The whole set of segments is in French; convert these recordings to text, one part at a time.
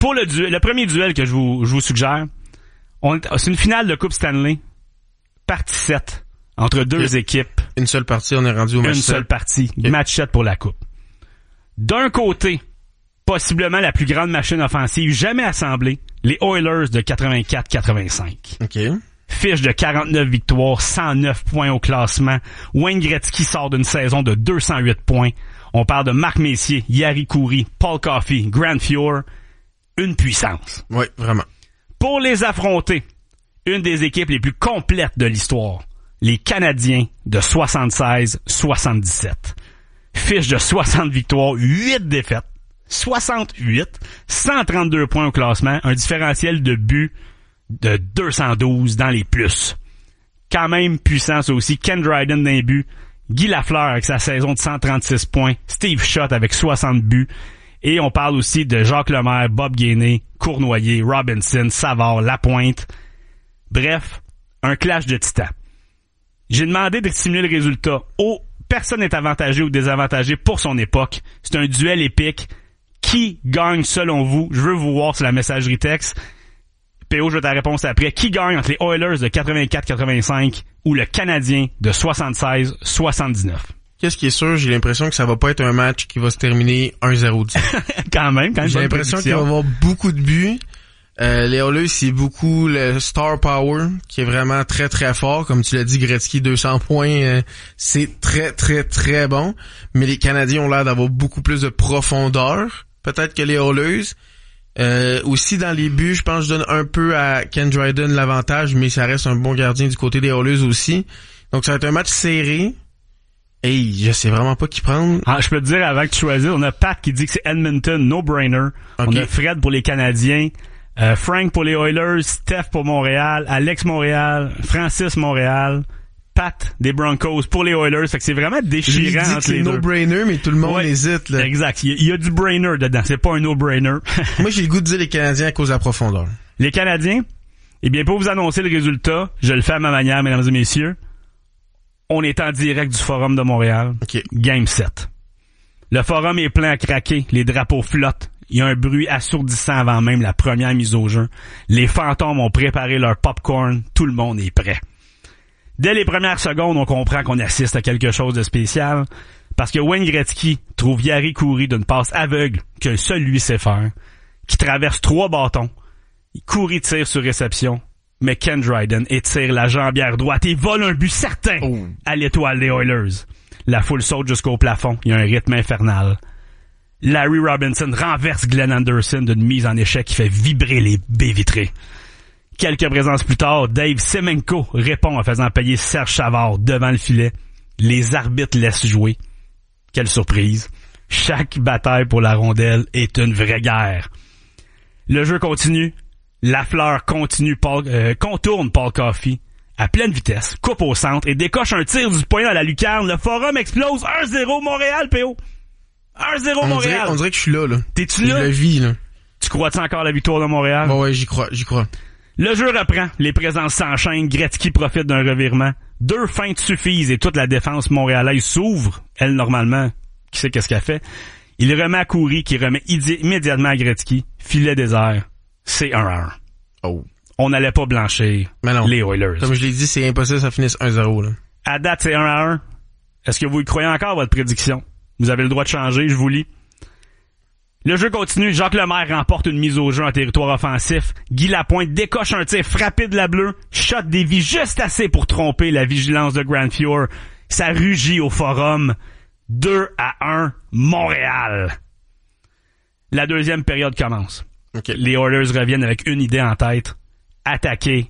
Pour le premier duel que je vous suggère, c'est une finale de Coupe Stanley, partie 7, entre deux équipes. Une seule partie, on est rendu au match 7. Une seule partie, match 7 pour la Coupe. D'un côté, possiblement la plus grande machine offensive jamais assemblée, les Oilers de 84-85. OK. Fiche de 49 victoires, 109 points au classement. Wayne Gretzky sort d'une saison de 208 points. On parle de Marc Messier, Jari Kurri, Paul Coffey, Grant Fuhr. Une puissance. Oui, vraiment. Pour les affronter, une des équipes les plus complètes de l'histoire, les Canadiens de 76-77. Fiche de 60 victoires, 8 défaites. 68, 132 points au classement, un différentiel de but de 212 dans les plus. Quand même puissant ça aussi. Ken Dryden dans les buts, Guy Lafleur avec sa saison de 136 points, Steve Shutt avec 60 buts, et on parle aussi de Jacques Lemaire, Bob Gainey, Cournoyer, Robinson, Savard, Lapointe. Bref, un clash de titans. J'ai demandé de simuler le résultat. Personne n'est avantagé ou désavantagé pour son époque. C'est un duel épique. Qui gagne selon vous? Je veux vous voir sur la messagerie texte. PO, je veux ta réponse après. Qui gagne entre les Oilers de 84-85 ou le Canadien de 76-79? Qu'est-ce qui est sûr? J'ai l'impression que ça va pas être un match qui va se terminer 1-0. Quand même J'ai l'impression qu'il va y avoir beaucoup de buts. Les Oilers, c'est beaucoup le star power qui est vraiment très très fort. Comme tu l'as dit, Gretzky 200 points, c'est très très très bon. Mais les Canadiens ont l'air d'avoir beaucoup plus de profondeur, peut-être que les Oilers. Aussi dans les buts, je pense que je donne un peu à Ken Dryden l'avantage, mais ça reste un bon gardien du côté des Oilers aussi. Donc ça va être un match serré. Hey, je sais vraiment pas qui prendre. Je peux te dire avant que tu choisisses, on a Pat qui dit que c'est Edmonton, no-brainer. Okay. On a Fred pour les Canadiens. Frank pour les Oilers, Steph pour Montréal, Alex Montréal, Francis Montréal, Pat des Broncos pour les Oilers. Fait que c'est vraiment déchirant entre les deux. C'est no-brainer, mais tout le monde hésite, là. Exact. Il y a du brainer dedans. C'est pas un no-brainer. Moi, j'ai le goût de dire les Canadiens à cause de la profondeur. Les Canadiens? Eh bien, pour vous annoncer le résultat, je le fais à ma manière, mesdames et messieurs. On est en direct du Forum de Montréal. Okay. Game 7. Le Forum est plein à craquer. Les drapeaux flottent. Il y a un bruit assourdissant avant même la première mise au jeu. Les fantômes ont préparé leur popcorn. Tout le monde est prêt. Dès les premières secondes, on comprend qu'on assiste à quelque chose de spécial parce que Wayne Gretzky trouve Jari Kurri d'une passe aveugle que seul lui sait faire, qui traverse 3 bâtons. Kurri tire sur réception, mais Ken Dryden étire la jambière droite et vole un but certain à l'étoile des Oilers. La foule saute jusqu'au plafond. Il y a un rythme infernal. Larry Robinson renverse Glenn Anderson d'une mise en échec qui fait vibrer les baies vitrées. Quelques présences plus tard, Dave Semenko répond en faisant payer Serge Savard devant le filet. Les arbitres laissent jouer. Quelle surprise. Chaque bataille pour la rondelle est une vraie guerre. Le jeu continue. Lafleur contourne Paul Coffey à pleine vitesse, coupe au centre et décoche un tir du poignet à la lucarne. Le Forum explose. 1-0 Montréal, PO. 1-0 Montréal. On dirait que je suis là. T'es-tu là? Je le vis, là. Tu crois-tu encore à la victoire de Montréal? Bon, ouais, j'y crois. Le jeu reprend. Les présences s'enchaînent. Gretzky profite d'un revirement. 2 feintes suffisent et toute la défense montréalaise s'ouvre. Elle, normalement, qui sait qu'est-ce qu'elle fait? Il remet à Kurri qui remet immédiatement à Gretzky. Filet désert. C'est 1-1. Oh. On n'allait pas blanchir les Oilers. Comme je l'ai dit, c'est impossible que ça finisse 1-0, là. À date, c'est 1-1. Est-ce que vous y croyez encore à votre prédiction? Vous avez le droit de changer, je vous lis. Le jeu continue. Jacques Lemaire remporte une mise au jeu en territoire offensif. Guy Lapointe décoche un tir frappé de la bleue. Shot dévie juste assez pour tromper la vigilance de Grant Fuhr. Ça rugit au Forum. 2-1, Montréal. La deuxième période commence. Okay. Les Oilers reviennent avec une idée en tête. Attaquer.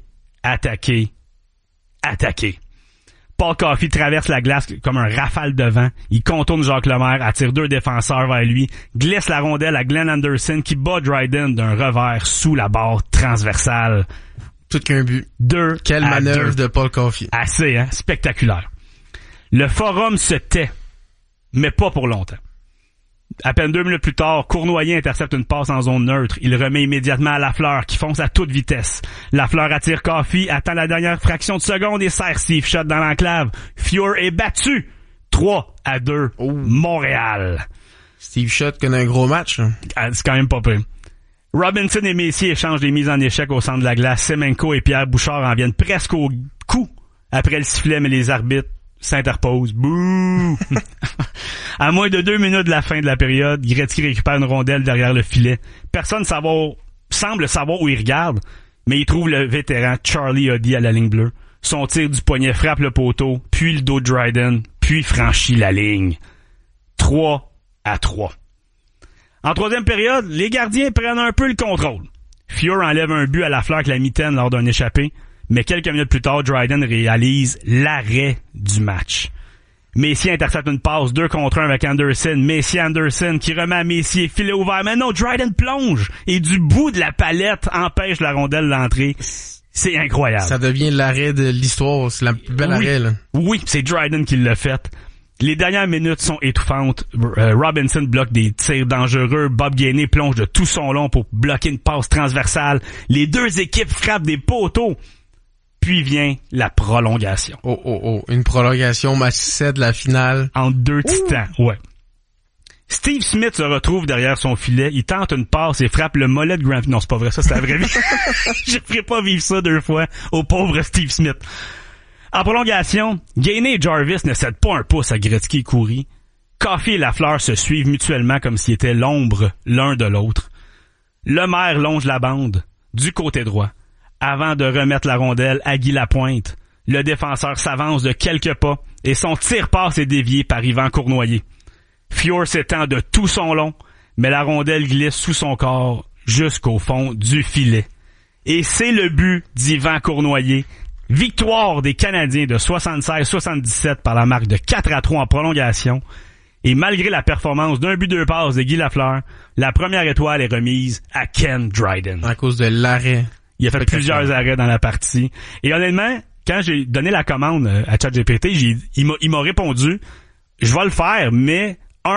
Paul Coffey traverse la glace comme un rafale de vent. Il contourne Jacques Lemaire, attire 2 défenseurs vers lui, glisse la rondelle à Glenn Anderson qui bat Dryden d'un revers sous la barre transversale. Tout qu'un but. 2 Quelle manœuvre de Paul Coffey. Assez, hein? Spectaculaire. Le Forum se tait, mais pas pour longtemps. À peine 2 minutes plus tard, Cournoyer intercepte une passe en zone neutre. Il remet immédiatement à Lafleur qui fonce à toute vitesse. Lafleur attire Coffey, attend la dernière fraction de seconde et serre Steve Shutt dans l'enclave. Fuhr est battu. 3-2. Montréal. Steve Shutt connaît un gros match. Là. C'est quand même pas peu. Robinson et Messier échangent des mises en échec au centre de la glace. Semenko et Pierre Bouchard en viennent presque au coup après le sifflet, mais les arbitres s'interposent. Bouh! À moins de 2 minutes de la fin de la période, Gretzky récupère une rondelle derrière le filet. Personne semble savoir où il regarde, mais il trouve le vétéran Charlie Huddy à la ligne bleue. Son tir du poignet frappe le poteau, puis le dos de Dryden, puis franchit la ligne. 3-3. En troisième période, les gardiens prennent un peu le contrôle. Fior enlève un but à la fleur avec la mitaine lors d'un échappé, mais quelques minutes plus tard, Dryden réalise l'arrêt du match. Messier intercepte une passe 2 contre 1 avec Anderson. Messier-Anderson qui remet à Messier, filet ouvert. Mais non, Dryden plonge et du bout de la palette empêche la rondelle d'entrer. C'est incroyable. Ça devient l'arrêt de l'histoire. C'est la plus belle arrêt, là. Oui, c'est Dryden qui l'a fait. Les dernières minutes sont étouffantes. Robinson bloque des tirs dangereux. Bob Gainey plonge de tout son long pour bloquer une passe transversale. Les deux équipes frappent des poteaux. Puis vient la prolongation. Une prolongation, match 7 de la finale. Entre deux titans, ouais. Steve Smith se retrouve derrière son filet. Il tente une passe et frappe le mollet de Grant. Non, c'est pas vrai, ça, c'est la vraie vie. Je ferai pas vivre ça 2 fois au pauvre Steve Smith. En prolongation, Gainey et Jarvis ne cèdent pas un pouce à Gretzky et Coury. Coffey et Lafleur se suivent mutuellement comme s'ils étaient l'ombre l'un de l'autre. Lemaire longe la bande du côté droit. Avant de remettre la rondelle à Guy Lapointe, le défenseur s'avance de quelques pas et son tir passe est dévié par Yvan Cournoyer. Fior s'étend de tout son long, mais la rondelle glisse sous son corps jusqu'au fond du filet. Et c'est le but d'Yvan Cournoyer. Victoire des Canadiens de 76-77 par la marque de 4-3 en prolongation. Et malgré la performance d'un but 2 passes de Guy Lafleur, la première étoile est remise à Ken Dryden. À cause de l'arrêt. Il a fait plusieurs arrêts dans la partie. Et honnêtement, quand j'ai donné la commande à ChatGPT, il m'a répondu, je vais le faire, mais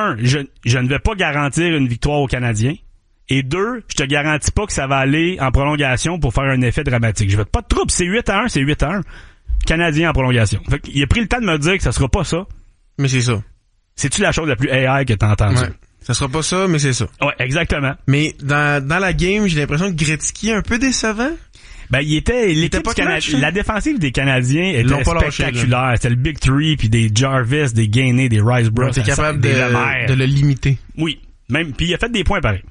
je ne vais pas garantir une victoire aux Canadiens. Et 2, je te garantis pas que ça va aller en prolongation pour faire un effet dramatique. Je vais pas de trouble, c'est 8-1, c'est 8-1. Canadien en prolongation. Fait qu'il a pris le temps de me dire que ça sera pas ça. Mais c'est ça. C'est-tu la chose la plus AI que t'as entendue? Ouais. Ça sera pas ça, mais c'est ça. Ouais, exactement. Mais dans la game, j'ai l'impression que Gretzky est un peu décevant. Ben, l'équipe du Canadien, la défensive des Canadiens était spectaculaire. C'était le Big Three, puis des Jarvis, des Gainey, des Riceborough. T'es capable de le limiter. Oui. Même, puis il a fait des points pareils.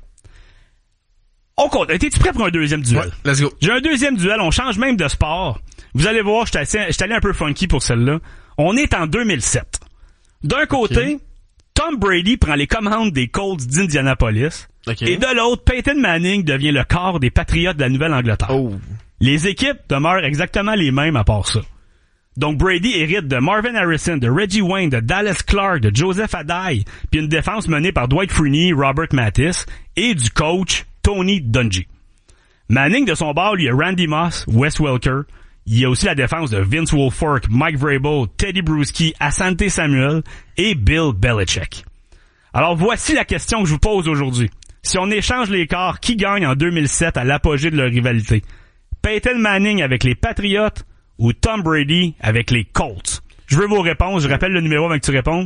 On compte. Étais-tu prêt pour un deuxième duel? Ouais, let's go. J'ai un deuxième duel. On change même de sport. Vous allez voir, j'étais allé un peu funky pour celle-là. On est en 2007. D'un côté, Tom Brady prend les commandes des Colts d'Indianapolis. Et de l'autre, Peyton Manning devient le quart des Patriotes de la Nouvelle-Angleterre. Les équipes demeurent exactement les mêmes à part ça. Donc Brady hérite de Marvin Harrison, de Reggie Wayne, de Dallas Clark, de Joseph Adai, puis une défense menée par Dwight Freeney, Robert Mathis et du coach Tony Dungy. Manning, de son bord, lui, a Randy Moss, Wes Welker. Il y a aussi la défense de Vince Wilfork, Mike Vrabel, Teddy Bruschi, Asante Samuel et Bill Belichick. Alors voici la question que je vous pose aujourd'hui. Si on échange les quarts, qui gagne en 2007 à l'apogée de leur rivalité? Peyton Manning avec les Patriots ou Tom Brady avec les Colts? Je veux vos réponses. Je rappelle le numéro avant que tu répondes.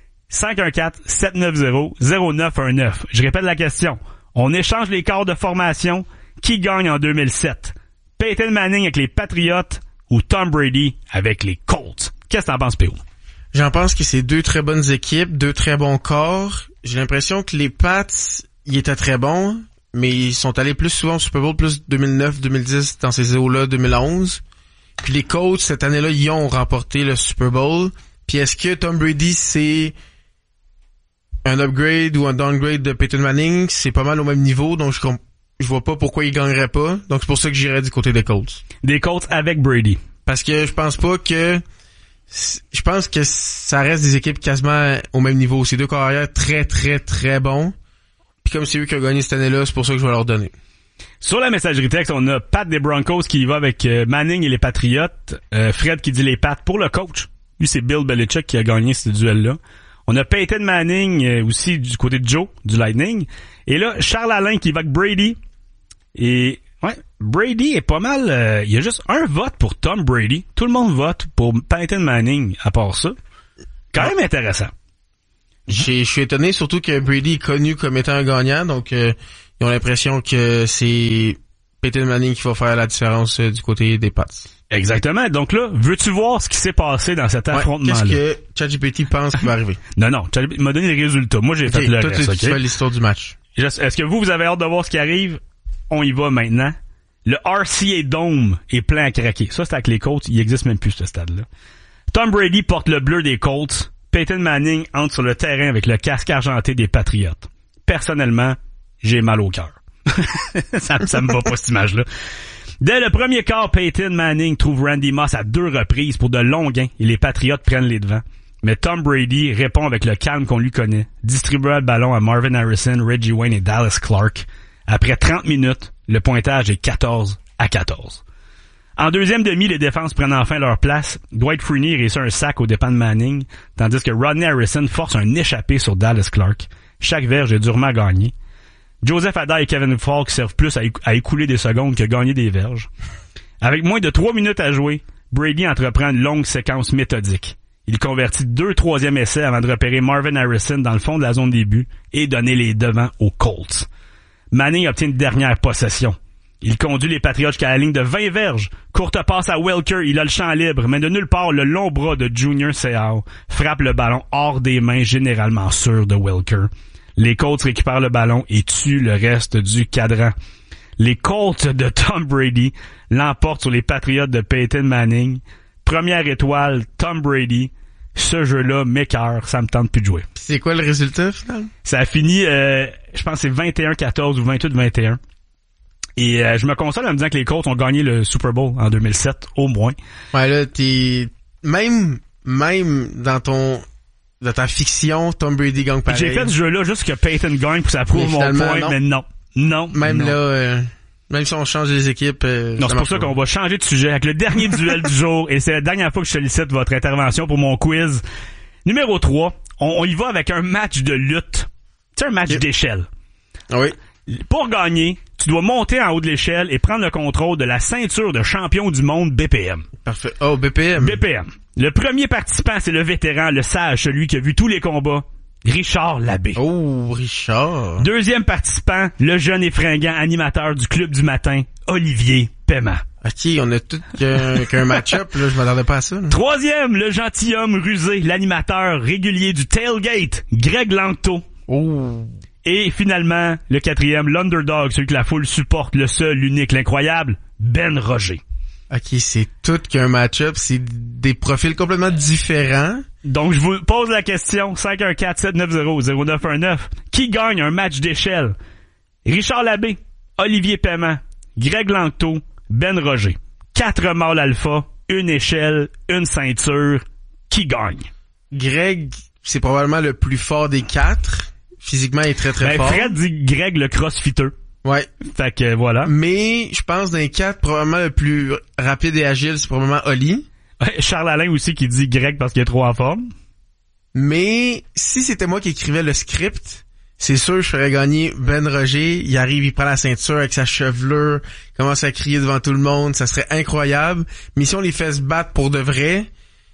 514-790-0919. Je répète la question. On échange les quarts de formation. Qui gagne en 2007? Peyton Manning avec les Patriots ou Tom Brady avec les Colts? Qu'est-ce que t'en penses, P.O.? J'en pense que c'est 2 très bonnes équipes, 2 très bons corps. J'ai l'impression que les Pats, ils étaient très bons, mais ils sont allés plus souvent au Super Bowl, plus 2009, 2010, dans ces eaux-là, 2011. Puis les Colts, cette année-là, ils ont remporté le Super Bowl. Puis est-ce que Tom Brady, c'est un upgrade ou un downgrade de Peyton Manning? C'est pas mal au même niveau, donc je vois pas pourquoi il gagnerait pas. Donc c'est pour ça que j'irais du côté des Colts. Des Colts avec Brady. Parce que je pense que ça reste des équipes quasiment au même niveau. C'est 2 carrières très, très, très bons. Puis comme c'est eux qui ont gagné cette année-là, c'est pour ça que je vais leur donner. Sur la messagerie texte, on a Pat des Broncos qui y va avec Manning et les Patriots. Fred qui dit les Pats pour le coach. Lui, c'est Bill Belichick qui a gagné ce duel-là. On a Peyton Manning aussi du côté de Joe, du Lightning. Et là, Charles Alain qui va avec Brady. Et ouais, Brady est pas mal... il y a juste un vote pour Tom Brady. Tout le monde vote pour Peyton Manning à part ça. Quand même intéressant. Je suis étonné, surtout que Brady est connu comme étant un gagnant, donc il ils ont l'impression que c'est Peyton Manning qui va faire la différence du côté des Pats. Exactement. Donc là, veux-tu voir ce qui s'est passé dans cet affrontement-là? Qu'est-ce que ChatGPT pense qu'il va arriver? Non, ChatGPT m'a donné les résultats. Moi, j'ai fait le reste, tu fais l'histoire du match. Est-ce que vous avez hâte de voir ce qui arrive? On y va maintenant. Le RCA Dome est plein à craquer. Ça, c'est avec les Colts. Il existe même plus, ce stade-là. Tom Brady porte le bleu des Colts. Peyton Manning entre sur le terrain avec le casque argenté des Patriots. Personnellement, j'ai mal au cœur. ça me va pas, cette image-là. Dès le premier quart, Peyton Manning trouve Randy Moss à 2 reprises pour de longs gains et les Patriots prennent les devants. Mais Tom Brady répond avec le calme qu'on lui connaît, distribua le ballon à Marvin Harrison, Reggie Wayne et Dallas Clark. Après 30 minutes, le pointage est 14-14. En deuxième demi, les défenses prennent enfin leur place. Dwight Freeney réussit un sac aux dépens de Manning, tandis que Rodney Harrison force un échappé sur Dallas Clark. Chaque verge est durement gagné. Joseph Ada et Kevin Falk servent plus à écouler des secondes que gagner des verges. Avec moins de 3 minutes à jouer, Brady entreprend une longue séquence méthodique. Il convertit 2 troisièmes essais avant de repérer Marvin Harrison dans le fond de la zone des buts et donner les devants aux Colts. Manning obtient une dernière possession. Il conduit les Patriots jusqu'à la ligne de 20 verges. Courte passe à Welker, il a le champ libre, mais de nulle part, le long bras de Junior Seau frappe le ballon hors des mains généralement sûres de Welker. Les Colts récupèrent le ballon et tuent le reste du cadran. Les Colts de Tom Brady l'emportent sur les Patriots de Peyton Manning. Première étoile, Tom Brady. Ce jeu-là m'écœure, ça me tente plus de jouer. C'est quoi le résultat final? Ça a fini, je pense que c'est 21-14 ou 28-21. Et je me console en me disant que les Colts ont gagné le Super Bowl en 2007, au moins. Ouais, là, même dans ta fiction, Tom Brady gagne pareil. J'ai fait ce jeu-là juste que Peyton gagne pour ça prouve mon point, non. mais non. Même non. Là, même si on change les équipes... non, c'est pour ça qu'on va changer de sujet avec le dernier duel du jour, et c'est la dernière fois que je sollicite votre intervention pour mon quiz. Numéro 3, on y va avec un match de lutte. C'est un match d'échelle. Oui. Pour gagner, tu dois monter en haut de l'échelle et prendre le contrôle de la ceinture de champion du monde BPM. Parfait. Oh, BPM. BPM. Le premier participant, c'est le vétéran, le sage, celui qui a vu tous les combats, Richard Labbé. Oh, Richard. Deuxième participant, le jeune et fringant animateur du Club du matin, Olivier Paiement. OK, on a tout qu'un match-up, là, je m'attendais pas à ça. Là. Troisième, le gentilhomme rusé, l'animateur régulier du Tailgate, Greg Langto. Oh. Et finalement, le quatrième, l'underdog, celui que la foule supporte, le seul, l'unique, l'incroyable, Ben Roger. OK, c'est tout qu'un match-up, c'est des profils complètement différents. Donc, je vous pose la question, 514-790-0919. Qui gagne un match d'échelle? Richard Labbé, Olivier Paiement, Greg Langto, Ben Roger. 4 mâles alpha, une échelle, une ceinture. Qui gagne? Greg, c'est probablement le plus fort des 4. Physiquement, il est très, très fort. Fred dit Greg le crossfitter. Ouais. Fait que, voilà. Mais, je pense, d'un 4, probablement le plus rapide et agile, c'est probablement Oli. Charles Alain aussi qui dit Greg parce qu'il est trop en forme. Mais, si c'était moi qui écrivais le script, c'est sûr je ferais gagner Ben Roger. Il arrive, il prend la ceinture avec sa chevelure, commence à crier devant tout le monde, ça serait incroyable. Mais si on les fait se battre pour de vrai,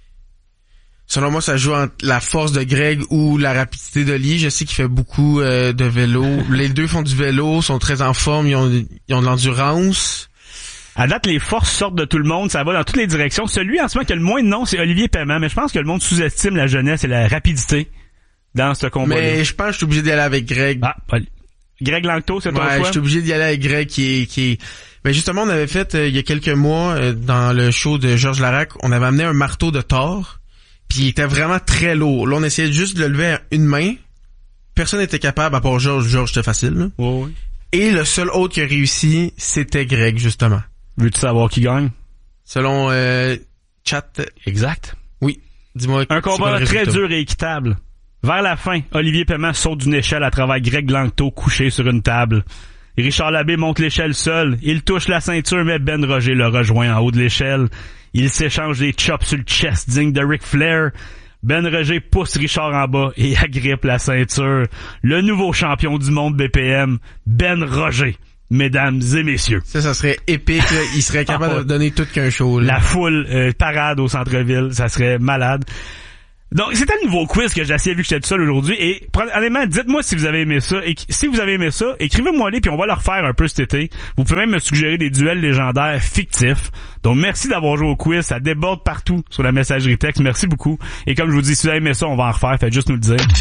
selon moi, ça joue entre la force de Greg ou la rapidité d'Oli. Je sais qu'il fait beaucoup de vélo. Les deux font du vélo, sont très en forme, ils ont de l'endurance. À date, les forces sortent de tout le monde, ça va dans toutes les directions. Celui en ce moment qui a le moins de nom, c'est Olivier Paiement, mais je pense que le monde sous-estime la jeunesse et la rapidité dans ce combat-là. Mais je pense que je suis obligé d'y aller avec Greg. Ah, Greg Langto, c'est ton choix? Ouais, je suis obligé d'y aller avec Greg qui est... Ben justement, on avait fait, il y a quelques mois, dans le show de Georges Larac, on avait amené un marteau de Thor. Puis il était vraiment très lourd. Là, on essayait juste de le lever à une main. Personne n'était capable, à part Georges. Georges, c'était facile. Là. Oui. Et le seul autre qui a réussi, c'était Greg, justement. Veux-tu savoir qui gagne? Selon Chat. Exact. Oui. Dis-moi. Un combat très dur et équitable. Vers la fin, Olivier Paiement saute d'une échelle à travers Greg Langto couché sur une table. Richard Labbé monte l'échelle seul. Il touche la ceinture, mais Ben Roger le rejoint en haut de l'échelle. Il s'échange des chops sur le chest digne de Ric Flair. Ben Roger pousse Richard en bas et agrippe la ceinture. Le nouveau champion du monde BPM, Ben Roger. Mesdames et messieurs. Ça serait épique. Là. Il serait capable de donner tout qu'un show. Là. La foule parade au centre-ville, ça serait malade. Donc, c'était un nouveau quiz que j'ai essayé vu que j'étais tout seul aujourd'hui. Et, honnêtement, dites-moi si vous avez aimé ça. Et si vous avez aimé ça, écrivez-moi les puis on va le refaire un peu cet été. Vous pouvez même me suggérer des duels légendaires fictifs. Donc, merci d'avoir joué au quiz. Ça déborde partout sur la messagerie texte. Merci beaucoup. Et comme je vous dis, si vous avez aimé ça, on va en refaire. Faites juste nous le dire.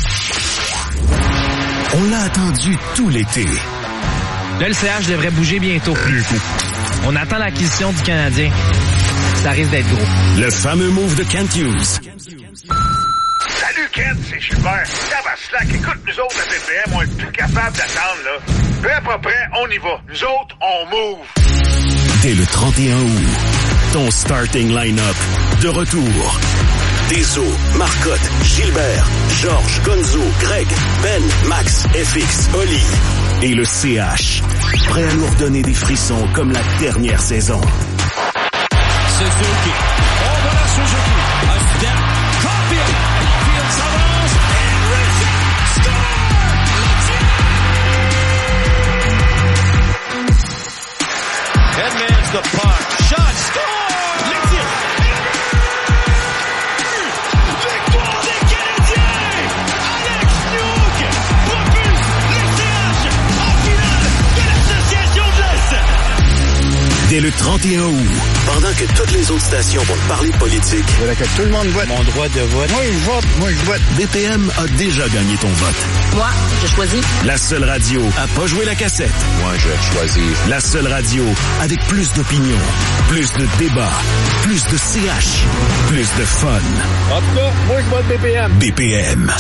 On l'a attendu tout l'été. Là, le CH devrait bouger bientôt. On attend l'acquisition du Canadien. Ça risque d'être gros. Le fameux move de Kent Hughes. Salut Kent, c'est Gilbert. Tabarnak, écoute, nous autres à BPM, on est plus capable d'attendre, là. Prêt, pas prêt, on y va. Nous autres, on move. Dès le 31 août, ton starting line-up de retour. Deso, Marcotte, Gilbert, Georges, Gonzo, Greg, Ben, Max, FX, Oli et le CH. Prêt à nous redonner des frissons comme la dernière saison. Suzuki. Oh, voilà Suzuki. Un step. Caulfield. Caulfield s'avance. And Richard score! Edmonds the puck. Shot. Score! Les tirs. Victoire des Canadiens! Alex Newhook propulse les CH en finale de l'Association de l'Est! Dès le 31 août, pendant que toutes les autres stations vont parler politique, voilà que tout le monde vote. Mon droit de vote. Moi, je vote. BPM a déjà gagné ton vote. Moi, je choisis. La seule radio à pas jouer la cassette. Moi, je choisis. La seule radio avec plus d'opinion, plus de débats, plus de CH, plus de fun. En tout cas, moi, je vote BPM. BPM.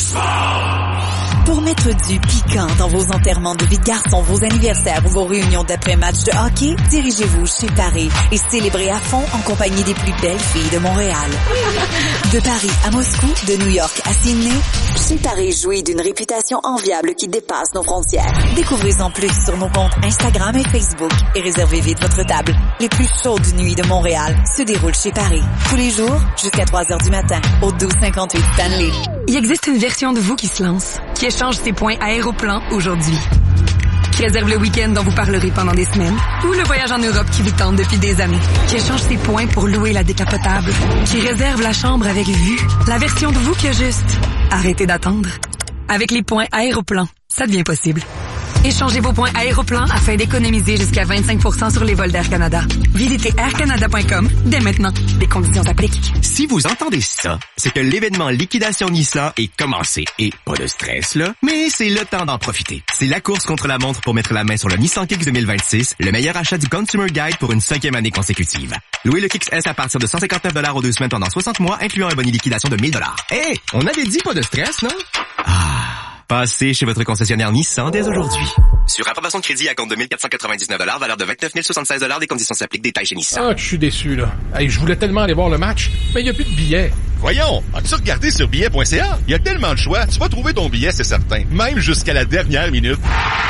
Pour mettre du piquant dans vos enterrements de vie de garçon, vos anniversaires ou vos réunions d'après-match de hockey, dirigez-vous chez Paris et célébrez à fond en compagnie des plus belles filles de Montréal. De Paris à Moscou, de New York à Sydney, chez Paris jouit d'une réputation enviable qui dépasse nos frontières. Découvrez-en plus sur nos comptes Instagram et Facebook et réservez vite votre table. Les plus chaudes nuits de Montréal se déroulent chez Paris. Tous les jours, jusqu'à 3h du matin, au 1258 Stanley. Il existe une version de vous qui se lance, qui échange ses points Aéroplan aujourd'hui, qui réserve le week-end dont vous parlerez pendant des semaines, ou le voyage en Europe qui vous tente depuis des années, qui échange ses points pour louer la décapotable, qui réserve la chambre avec vue, la version de vous qui a juste arrêtez d'attendre. Avec les points Aéroplan, ça devient possible. Échangez vos points Aéroplan afin d'économiser jusqu'à 25% sur les vols d'Air Canada. Visitez aircanada.com dès maintenant. Des conditions s'appliquent. Si vous entendez ça, c'est que l'événement Liquidation Nissan est commencé. Et pas de stress, là, mais c'est le temps d'en profiter. C'est la course contre la montre pour mettre la main sur le Nissan Kicks 2026, le meilleur achat du Consumer Guide pour une 5e année consécutive. Louez le Kicks S à partir de 159$ aux 2 semaines pendant 60 mois, incluant un bonus liquidation de 1000$. Hey, on avait dit pas de stress, non? Passez chez votre concessionnaire Nissan dès aujourd'hui. Sur approbation de crédit à compte de 1499$, valeur de 29 076$, des conditions s'appliquent, détails chez Nissan. Ah, que je suis déçu, là. Hey, je voulais tellement aller voir le match, mais il n'y a plus de billets. Voyons, as-tu regardé sur billets.ca? Il y a tellement de choix, tu vas trouver ton billet, c'est certain. Même jusqu'à la dernière minute.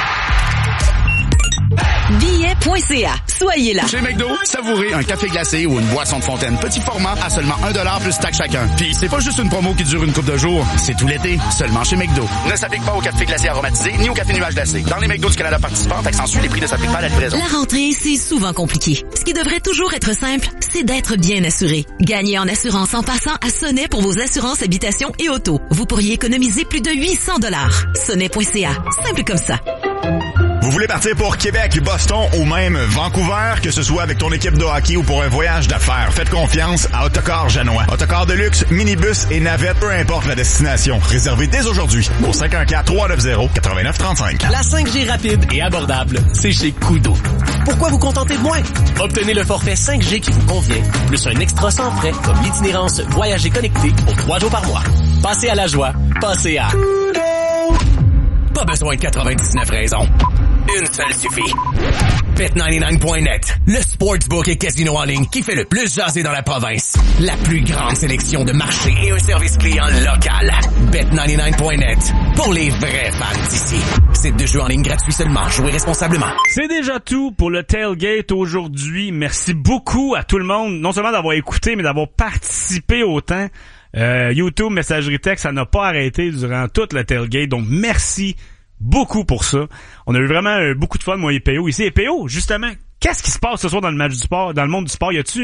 Billets.ca. Soyez là. Chez McDo, savourez un café glacé ou une boisson de fontaine petit format à seulement 1$ plus taxe chacun. Puis c'est pas juste une promo qui dure une couple de jours, c'est tout l'été, seulement chez McDo. Ne s'applique pas au café glacé aromatisé ni au café nuage glacé. Dans les McDo du Canada participants, taxe ensuite, les prix ne s'appliquent pas à la livraison. La rentrée, c'est souvent compliqué. Ce qui devrait toujours être simple, c'est d'être bien assuré. Gagnez en assurance en passant à Sonnet pour vos assurances habitation et auto. Vous pourriez économiser plus de 800$. Sonnet.ca. Simple comme ça. Vous voulez partir pour Québec, Boston ou même Vancouver, que ce soit avec ton équipe de hockey ou pour un voyage d'affaires, faites confiance à Autocar Janois. Autocar de luxe, minibus et navette, peu importe la destination. Réservez dès aujourd'hui au 514-390-8935. La 5G rapide et abordable, c'est chez Koodo. Pourquoi vous contenter de moins? Obtenez le forfait 5G qui vous convient, plus un extra sans frais comme l'itinérance Voyager connecté pour 3 jours par mois. Passez à la joie, passez à Koodo. Pas besoin de 99 raisons. Une seule suffit. Bet99.net, le sportsbook et casino en ligne qui fait le plus jaser dans la province. La plus grande sélection de marchés et un service client local. Bet99.net, pour les vrais fans d'ici. C'est 2 jeux en ligne gratuits seulement. Jouez responsablement. C'est déjà tout pour le Tailgate aujourd'hui. Merci beaucoup à tout le monde, non seulement d'avoir écouté, mais d'avoir participé autant. YouTube, messagerie texte, ça n'a pas arrêté durant toute le Tailgate, donc merci beaucoup pour ça. On a eu vraiment beaucoup de fun, moi et PO ici. Et PO, justement, qu'est-ce qui se passe ce soir dans le match du sport, dans le monde du sport? Y a-tu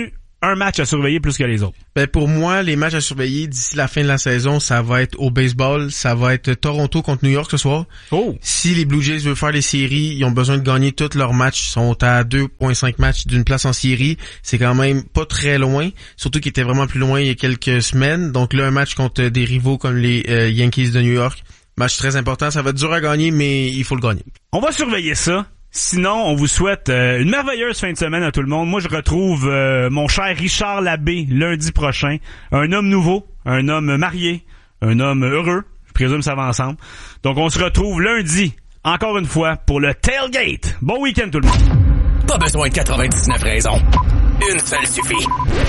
un match à surveiller plus que les autres? Ben pour moi, les matchs à surveiller d'ici la fin de la saison, ça va être au baseball, ça va être Toronto contre New York ce soir. Oh. Si les Blue Jays veulent faire les séries, ils ont besoin de gagner tous leurs matchs. Ils sont à 2,5 matchs d'une place en série. C'est quand même pas très loin, surtout qu'ils étaient vraiment plus loin il y a quelques semaines. Donc là, un match contre des rivaux comme les Yankees de New York, match très important. Ça va être dur à gagner, mais il faut le gagner. On va surveiller ça. Sinon, on vous souhaite une merveilleuse fin de semaine à tout le monde. Moi, je retrouve mon cher Richard Labbé lundi prochain. Un homme nouveau, un homme marié, un homme heureux. Je présume ça va ensemble. Donc, on se retrouve lundi, encore une fois, pour le Tailgate. Bon week-end tout le monde. Pas besoin de 99 raisons. Une seule suffit.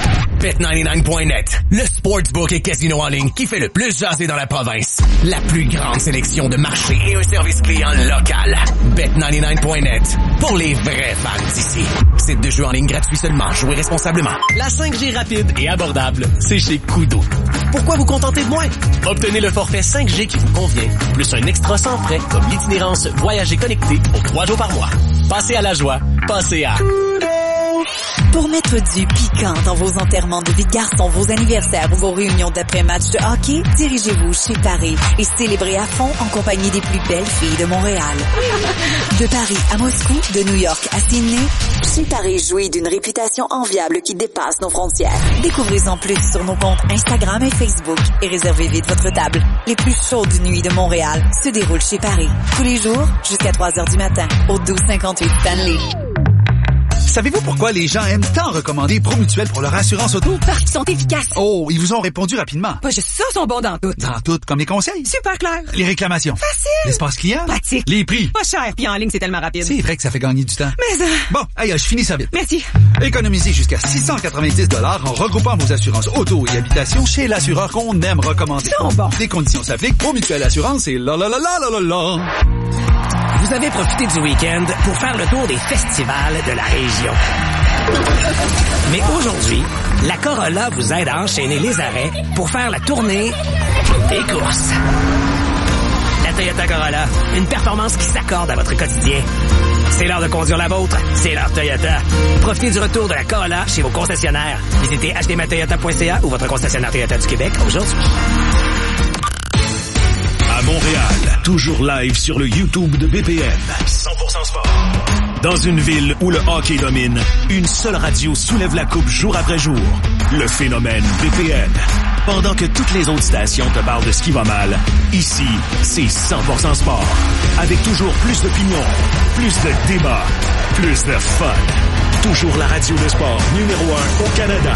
Bet99.net, le sportsbook et casino en ligne qui fait le plus jaser dans la province. La plus grande sélection de marchés et un service client local. Bet99.net, pour les vrais fans d'ici. Site de jeu en ligne gratuit seulement. Jouez responsablement. La 5G rapide et abordable, c'est chez Koodo. Pourquoi vous contenter de moins? Obtenez le forfait 5G qui vous convient, plus un extra sans frais comme l'itinérance Voyager connecté pour 3 jours par mois. Passez à la joie, passez à Koodo. Pour mettre du piquant dans vos enterrements de vie de garçon, vos anniversaires ou vos réunions d'après-match de hockey, dirigez-vous chez Paris et célébrez à fond en compagnie des plus belles filles de Montréal. De Paris à Moscou, de New York à Sydney, chez Paris jouit d'une réputation enviable qui dépasse nos frontières. Découvrez-en plus sur nos comptes Instagram et Facebook et réservez vite votre table. Les plus chaudes nuits de Montréal se déroulent chez Paris. Tous les jours, jusqu'à 3h du matin, au 1258 Stanley. Savez-vous pourquoi les gens aiment tant recommander Promutuel pour leur assurance auto? Parce qu'ils sont efficaces. Oh, ils vous ont répondu rapidement. Pas juste ça, sont bons dans tout. Dans tout, comme les conseils. Super clair. Les réclamations. Facile. L'espace client. Pratique. Les prix. Pas cher, puis en ligne, c'est tellement rapide. C'est vrai que ça fait gagner du temps. Mais Bon, allez, je finis ça vite. Merci. Économisez jusqu'à 690 $ en regroupant vos assurances auto et habitation chez l'assureur qu'on aime recommander. Sont bons. Les conditions s'appliquent. Promutuel Assurance et la la la la la la la. Vous avez profité du week-end pour faire le tour des festivals de la région. Mais aujourd'hui, la Corolla vous aide à enchaîner les arrêts pour faire la tournée des courses. La Toyota Corolla, une performance qui s'accorde à votre quotidien. C'est l'heure de conduire la vôtre, c'est l'heure Toyota. Profitez du retour de la Corolla chez vos concessionnaires. Visitez htmatoyota.ca ou votre concessionnaire Toyota du Québec aujourd'hui. À Montréal, toujours live sur le YouTube de BPM. 100% sport. Dans une ville où le hockey domine, une seule radio soulève la coupe jour après jour. Le phénomène BPM. Pendant que toutes les autres stations te parlent de ce qui va mal, ici, c'est 100% sport. Avec toujours plus d'opinions, plus de débats, plus de fun. Toujours la radio de sport numéro 1 au Canada.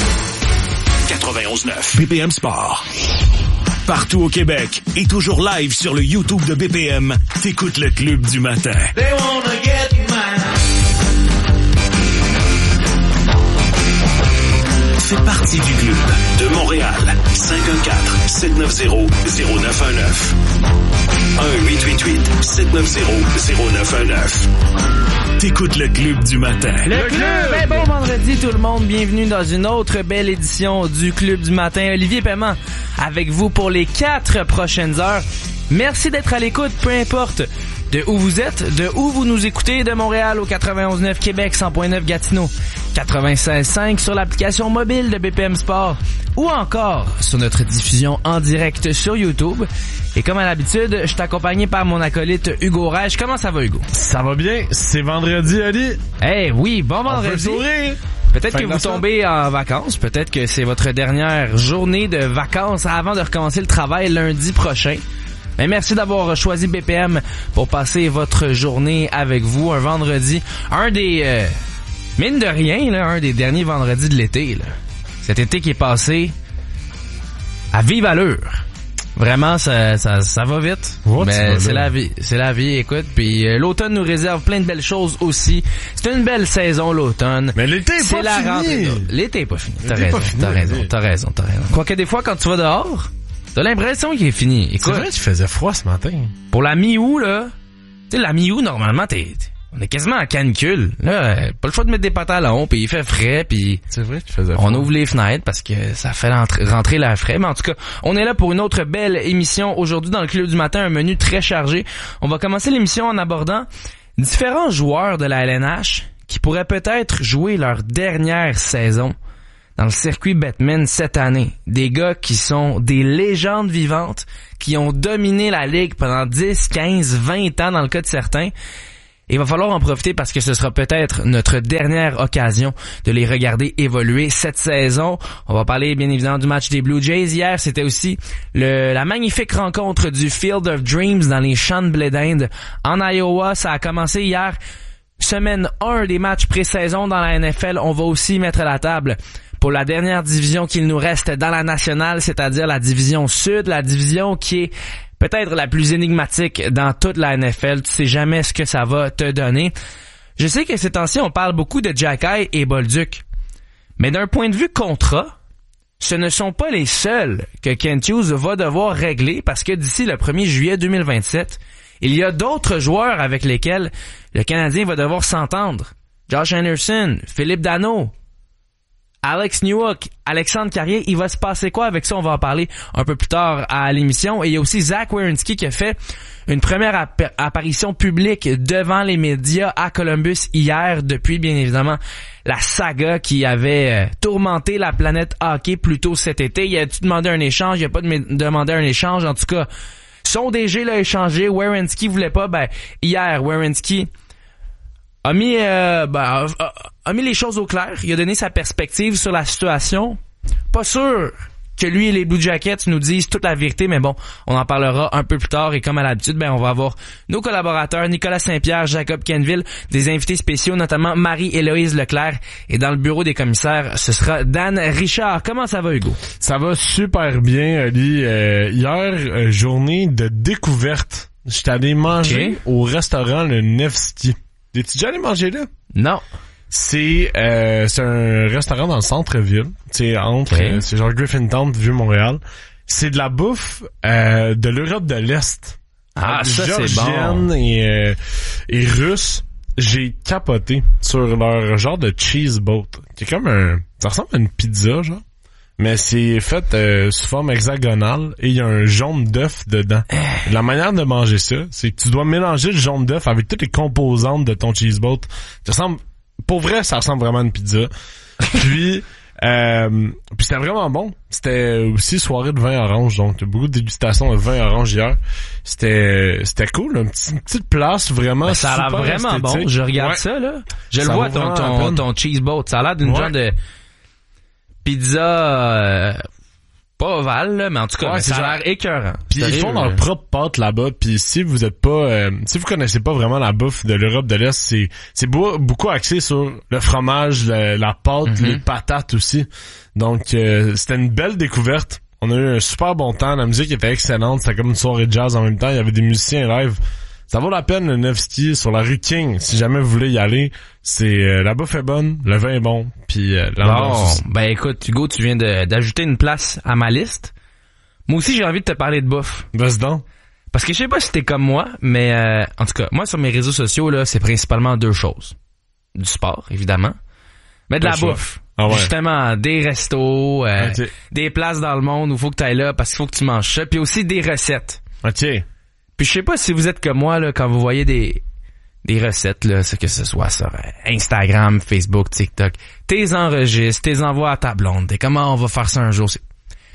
91.9 BPM Sport. Partout au Québec et toujours live sur le YouTube de BPM, t'écoutes le Club du matin. They wanna get mine. Fais partie du club de Montréal. 514-790-0919. 1-888-790-0919. T'écoutes le Club du matin. Le Club! Ben bon vendredi tout le monde, bienvenue dans une autre belle édition du Club du matin. Olivier Paiement avec vous pour les 4 prochaines heures. Merci d'être à l'écoute, peu importe de où vous êtes, de où vous nous écoutez, de Montréal au 91.9 Québec, 100.9 Gatineau, 96.5 sur l'application mobile de BPM Sport ou encore sur notre diffusion en direct sur YouTube. Et comme à l'habitude, je suis accompagné par mon acolyte Hugo Reich. Comment ça va, Hugo? Ça va bien, c'est vendredi, Ali. Eh oui, bon vendredi. On peut sourire. Peut-être que vous tombez en vacances, peut-être que c'est votre dernière journée de vacances avant de recommencer le travail lundi prochain. Mais merci d'avoir choisi BPM pour passer votre journée avec vous un vendredi. Un des, mine de rien, là, un des derniers vendredis de l'été. Là. Cet été qui est passé à vive allure. Vraiment, ça va vite. Mais c'est la vie. C'est la vie, écoute. Puis l'automne nous réserve plein de belles choses aussi. C'est une belle saison, l'automne. Mais l'été est c'est pas la fini. Rentrée. L'été est pas fini. T'as raison. Quoique des fois, quand tu vas dehors, t'as l'impression qu'il est fini. Écoute, C'est vrai qu'il faisait froid ce matin. pour la mi-août, là, tu sais, la mi-août, normalement, on est quasiment en canicule. Là, pas le choix de mettre des pantalons, puis il fait frais, puis C'est vrai qu'il faisait froid. on ouvre les fenêtres parce que ça fait rentrer l'air frais. Mais en tout cas, on est là pour une autre belle émission. Aujourd'hui, dans le Club du matin, un menu très chargé. On va commencer l'émission en abordant différents joueurs de la LNH qui pourraient peut-être jouer leur dernière saison dans le circuit Bettman cette année. Des gars qui sont des légendes vivantes, qui ont dominé la ligue pendant 10, 15, 20 ans dans le cas de certains. Il va falloir en profiter parce que ce sera peut-être notre dernière occasion de les regarder évoluer cette saison. On va parler bien évidemment du match des Blue Jays. Hier, c'était aussi la magnifique rencontre du Field of Dreams dans les champs de blé d'Inde en Iowa. Ça a commencé hier. Semaine 1 des matchs pré-saison dans la NFL. On va aussi mettre la table pour la dernière division qu'il nous reste dans la nationale, c'est-à-dire la division sud, la division qui est peut-être la plus énigmatique dans toute la NFL. Tu sais jamais ce que ça va te donner. Je sais que ces temps-ci, on parle beaucoup de Jacky et Bolduc. Mais d'un point de vue contrat, ce ne sont pas les seuls que Kent Hughes va devoir régler parce que d'ici le 1er juillet 2027, il y a d'autres joueurs avec lesquels le Canadien va devoir s'entendre. Josh Anderson, Philippe Danault, Alex Newhook, Alexandre Carrier, il va se passer quoi avec ça? On va en parler un peu plus tard à l'émission. Et il y a aussi Zach Werenski qui a fait une première apparition publique devant les médias à Columbus hier, depuis bien évidemment la saga qui avait tourmenté la planète hockey plus tôt cet été. Il a-tu demandé un échange? Il a pas demandé un échange. En tout cas, son DG l'a échangé. Werenski voulait pas. Hier, Werenski a mis les choses au clair. Il a donné sa perspective sur la situation. Pas sûr que lui et les Blue Jackets nous disent toute la vérité, mais bon, on en parlera un peu plus tard. Et comme à l'habitude, on va avoir nos collaborateurs, Nicolas Saint-Pierre, Jacob Kenville, des invités spéciaux, notamment Marie-Héloïse Leclerc. Et dans le bureau des commissaires, ce sera Dan Richard. Comment ça va, Hugo? Ça va super bien, Ali. Hier, journée de découverte. J'étais allé manger au restaurant le Nevsky. T'es-tu déjà allé manger là? Non. C'est un restaurant dans le centre-ville. C'est c'est genre Griffintown, Vieux-Montréal. C'est de la bouffe de l'Europe de l'Est. Ah, ça c'est bon. Et russe. J'ai capoté sur leur genre de cheese boat. Qui est comme ça ressemble à une pizza, genre. Mais c'est fait sous forme hexagonale et il y a un jaune d'œuf dedans. La manière de manger ça, c'est que tu dois mélanger le jaune d'œuf avec toutes les composantes de ton cheese boat. Pour vrai, ça ressemble vraiment à une pizza. Puis c'était vraiment bon. C'était aussi soirée de vin orange, donc beaucoup de dégustation de vin orange hier. C'était cool, une petite place vraiment. Ça a l'air vraiment esthétique. Bon. Je regarde ça là. Je le vois ton cheese boat. Ça a l'air d'une genre de pizza pas ovale là, mais en tout cas ça a l'air écœurant. Puis ils font leur propre pâte là-bas. Puis si vous êtes pas si vous connaissez pas vraiment la bouffe de l'Europe de l'Est, c'est beaucoup axé sur le fromage, la pâte, les patates aussi. Donc c'était une belle découverte. On a eu un super bon temps, la musique était excellente, c'était comme une soirée de jazz en même temps, il y avait des musiciens live. Ça vaut la peine le Nevsky sur la rue King, si jamais vous voulez y aller. C'est la bouffe est bonne, le vin est bon, puis l'ambiance. Bon, écoute Hugo, tu viens d'ajouter une place à ma liste. Moi aussi j'ai envie de te parler de bouffe. Vas-y donc. Parce que je sais pas si t'es comme moi, mais en tout cas, moi sur mes réseaux sociaux là, c'est principalement deux choses. Du sport, évidemment, mais de la bouffe. Ah ouais. Justement, des restos, des places dans le monde où faut que t'ailles là parce qu'il faut que tu manges ça, puis aussi des recettes. OK. Puis je sais pas si vous êtes comme moi là quand vous voyez des recettes là, que ce soit sur Instagram, Facebook, TikTok, t'es enregistres, t'es envoies à ta blonde, t'es comment on va faire ça un jour, c'est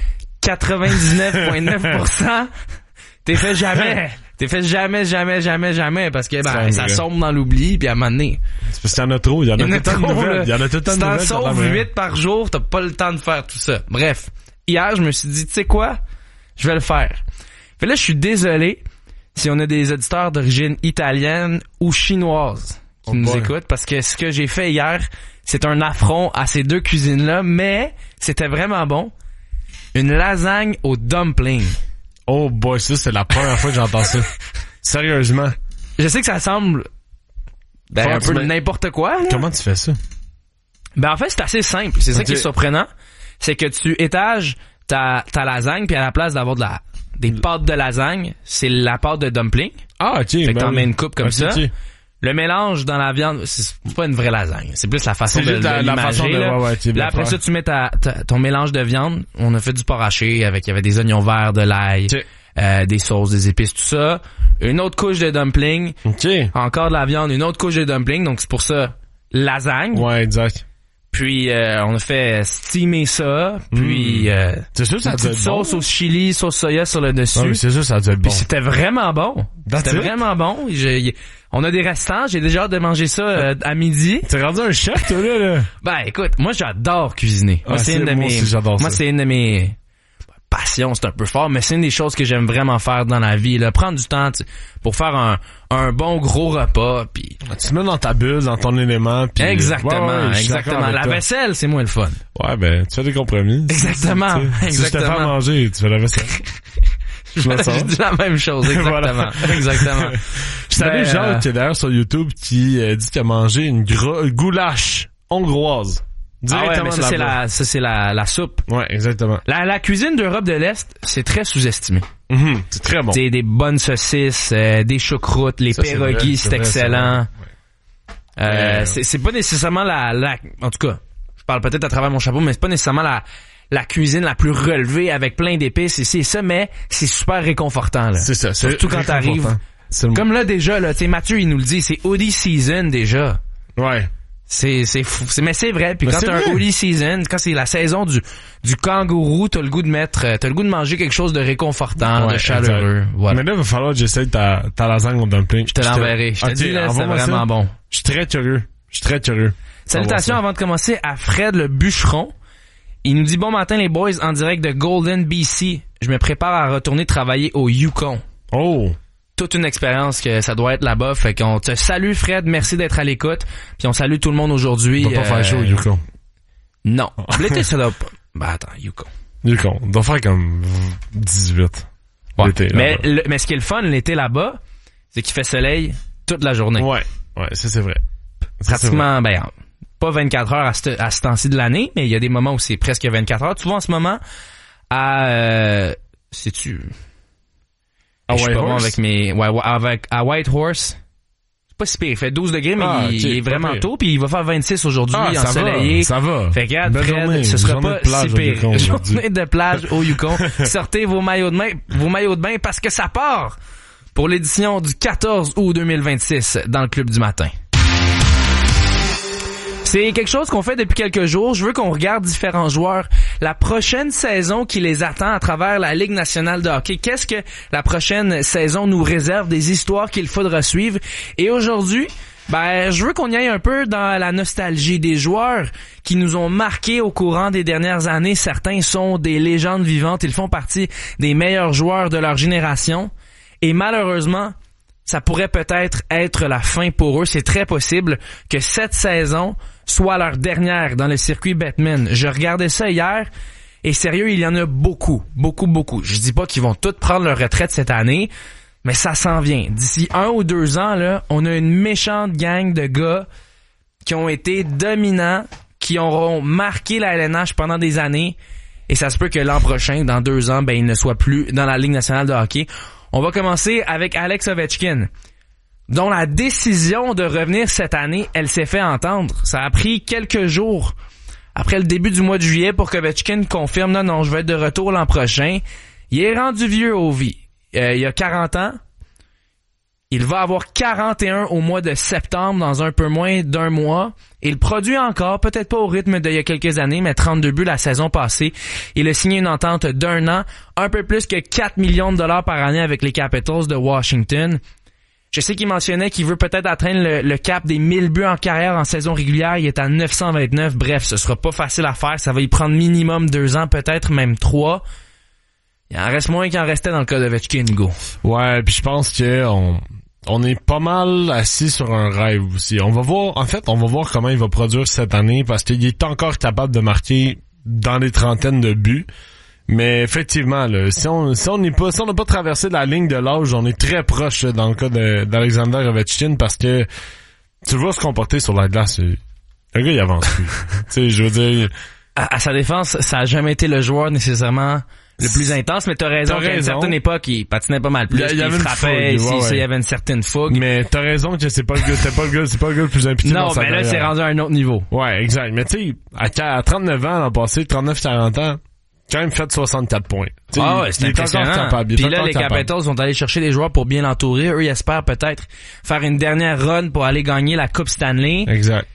99.9% t'es fait jamais. T'es fait jamais parce que ça sombre dans l'oubli puis à un moment donné. C'est parce qu'il y en a trop, il y en a tout le temps de nouvelles. Il y en a tout le temps de nouvelles. Si t'en sauves 8 par jour, t'as pas le temps de faire tout ça. Bref, hier je me suis dit, tu sais quoi, je vais le faire. Fait là je suis désolé si on a des auditeurs d'origine italienne ou chinoise qui nous écoutent, parce que ce que j'ai fait hier, c'est un affront à ces deux cuisines-là, mais c'était vraiment bon. Une lasagne au dumpling. Oh boy, ça c'est la première fois que j'entends ça. Sérieusement. Je sais que ça semble un peu n'importe quoi. Là. Comment tu fais ça? En fait, c'est assez simple. C'est ça qui est surprenant. C'est que tu étages ta lasagne, puis à la place d'avoir des pâtes de lasagne, c'est la pâte de dumpling. Ah, ok. Fait que t'en mets une coupe comme ça. Le mélange dans la viande, c'est pas une vraie lasagne. C'est plus la façon de l'imager. Là, après ça, tu mets ton mélange de viande. On a fait du porc haché il y avait des oignons verts, de l'ail, des sauces, des épices, tout ça. Une autre couche de dumpling. Encore de la viande, une autre couche de dumpling. Donc, c'est pour ça, lasagne. Ouais, exact. Puis on a fait steamer ça, puis c'est sûr ça a dû être bon. Sauce au chili, sauce soya sur le dessus. Oui, c'est sûr ça a dû être bon. Puis c'était vraiment bon. C'était vraiment bon. On a des restants, j'ai déjà hâte de manger ça à midi. T'es rendu un chef toi là? Ben écoute, moi j'adore cuisiner. Moi c'est une de mes passions, c'est un peu fort, mais c'est une des choses que j'aime vraiment faire dans la vie, là, prendre du temps pour faire un bon gros repas, puis tu te mets dans ta bulle, dans ton élément, puis exactement. La vaisselle, c'est moins le fun. Ouais, ben tu fais des compromis. Exactement. Si je te fais à manger, tu fais la vaisselle. Je dis la même chose, exactement. Exactement. Je savais Jacques qui est d'ailleurs sur YouTube qui dit qu'il a mangé une goulash hongroise. Ah ouais, mais ça c'est la soupe. Ouais, exactement. La cuisine d'Europe de l'Est, c'est très sous-estimé. C'est très bon. C'est des bonnes saucisses, des choucroutes, les pierogies, c'est excellent. C'est pas nécessairement en tout cas, je parle peut-être à travers mon chapeau, mais c'est pas nécessairement la cuisine la plus relevée avec plein d'épices ici et ça, mais c'est super réconfortant, là. C'est ça. Surtout quand t'arrives. Comme là, déjà, là, tu sais, Mathieu, il nous le dit, c'est hoodie season, déjà. Ouais. C'est fou. Mais c'est vrai. Puis quand t'as un hoodie season, quand c'est la saison du kangourou, t'as le goût de manger quelque chose de réconfortant, de chaleureux. Voilà. Mais là, il va falloir que j'essaye ta lasagne au dumpling. Je te l'enverrai. Je te dis, là, c'est vraiment bon. Je suis très curieux. Salutations avant de commencer à Fred le bûcheron. Il nous dit bon matin les boys en direct de Golden, BC. Je me prépare à retourner travailler au Yukon. Oh! Toute une expérience que ça doit être là-bas. Fait qu'on te salue Fred, merci d'être à l'écoute. Puis on salue tout le monde aujourd'hui. Il va pas faire chaud au Yukon. Non. L'été ça doit pas. Ben attends, Yukon. On doit faire comme 18. Ouais. L'été, mais ce qui est le fun l'été là-bas, c'est qu'il fait soleil toute la journée. Ouais, ça c'est vrai. Pratiquement, ben pas 24 heures à ce temps-ci de l'année, mais il y a des moments où c'est presque 24 heures. Tu vois en ce moment sais-tu à White Horse. C'est pas si pire. Il fait 12 degrés, mais il est vraiment tôt, puis il va faire 26 aujourd'hui, ensoleillé. Ça va. Fait que regarde, Fred, ce sera pas si pire. Journée de plage au Yukon. Sortez vos maillots de bain parce que ça part pour l'édition du 14 août 2026 dans le Club du matin. C'est quelque chose qu'on fait depuis quelques jours. Je veux qu'on regarde différents joueurs. La prochaine saison qui les attend à travers la Ligue nationale de hockey. Qu'est-ce que la prochaine saison nous réserve? Des histoires qu'il faudra suivre. Et aujourd'hui, je veux qu'on y aille un peu dans la nostalgie des joueurs qui nous ont marqués au courant des dernières années. Certains sont des légendes vivantes. Ils font partie des meilleurs joueurs de leur génération. Et malheureusement, ça pourrait peut-être être la fin pour eux. C'est très possible que cette saison soit leur dernière dans le circuit Bettman. Je regardais ça hier et sérieux, il y en a beaucoup. Je dis pas qu'ils vont tous prendre leur retraite cette année, mais ça s'en vient. D'ici 1 ou 2 ans, là, on a une méchante gang de gars qui ont été dominants, qui auront marqué la LNH pendant des années et ça se peut que l'an prochain, dans 2 ans, ils ne soient plus dans la Ligue nationale de hockey. On va commencer avec Alex Ovechkin, dont la décision de revenir cette année, elle s'est fait entendre. Ça a pris quelques jours après le début du mois de juillet pour qu'Ovechkin confirme « Non, je vais être de retour l'an prochain ». Il est rendu vieux au vie. Il a 40 ans. Il va avoir 41 au mois de septembre, dans un peu moins d'1 mois. Il produit encore, peut-être pas au rythme d'il y a quelques années, mais 32 buts la saison passée. Il a signé une entente d'1 an, un peu plus que 4 millions de dollars par année avec les Capitals de Washington. Je sais qu'il mentionnait qu'il veut peut-être atteindre le cap des 1000 buts en carrière en saison régulière. Il est à 929. Bref, ce sera pas facile à faire. Ça va y prendre minimum 2 ans, peut-être même 3. Il en reste moins qu'il en restait dans le cas d'Ovechkin, Hugo. Ouais, puis je pense que on est pas mal assis sur un rêve aussi. On va voir comment il va produire cette année parce qu'il est encore capable de marquer dans les trentaines de buts. Mais effectivement, là, si on n'a pas traversé la ligne de l'âge, on est très proche là, dans le cas d'Alexander Ovechkin parce que tu le vois se comporter sur la glace. Le gars, il avance plus. Tu sais, je veux dire. À sa défense, ça a jamais été le joueur nécessairement le plus intense, mais t'as raison qu'à une certaine époque, il patinait pas mal plus. Il frappait, il y avait une certaine fougue. Mais t'as raison que c'est pas le gars le plus impliqué dans sa carrière. Non, mais là, c'est rendu à un autre niveau. Ouais, exact. Mais tu sais, à 39 ans, l'an passé, 39-40 ans, quand même fait 64 points. T'sais, c'est impressionnant. Puis là, les Capitals sont allés chercher des joueurs pour bien l'entourer. Eux, ils espèrent peut-être faire une dernière run pour aller gagner la Coupe Stanley. Exact.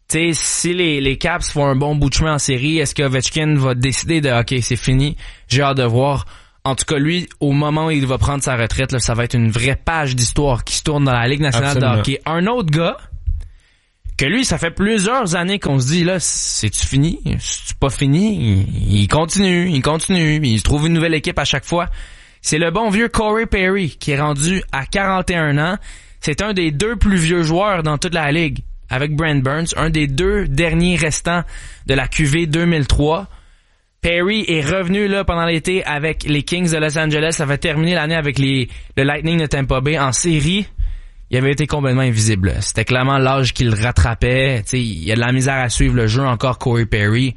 tu sais, si les Caps font un bon bout de chemin en série, est-ce que Ovechkin va décider de OK, c'est fini, j'ai hâte de voir. En tout cas, lui, au moment où il va prendre sa retraite, là, ça va être une vraie page d'histoire qui se tourne dans la Ligue nationale de hockey. Un autre gars, que lui, ça fait plusieurs années qu'on se dit, là, c'est-tu fini? C'est pas fini? Il continue, il se trouve une nouvelle équipe à chaque fois. C'est le bon vieux Corey Perry, qui est rendu à 41 ans. C'est un des 2 plus vieux joueurs dans toute la Ligue, avec Brent Burns, un des 2 derniers restants de la QV 2003. Perry est revenu là pendant l'été avec les Kings de Los Angeles. Ça va terminer l'année avec le Lightning de Tampa Bay en série. Il avait été complètement invisible. C'était clairement l'âge qui le rattrapait. T'sais, il y a de la misère à suivre le jeu encore, Corey Perry.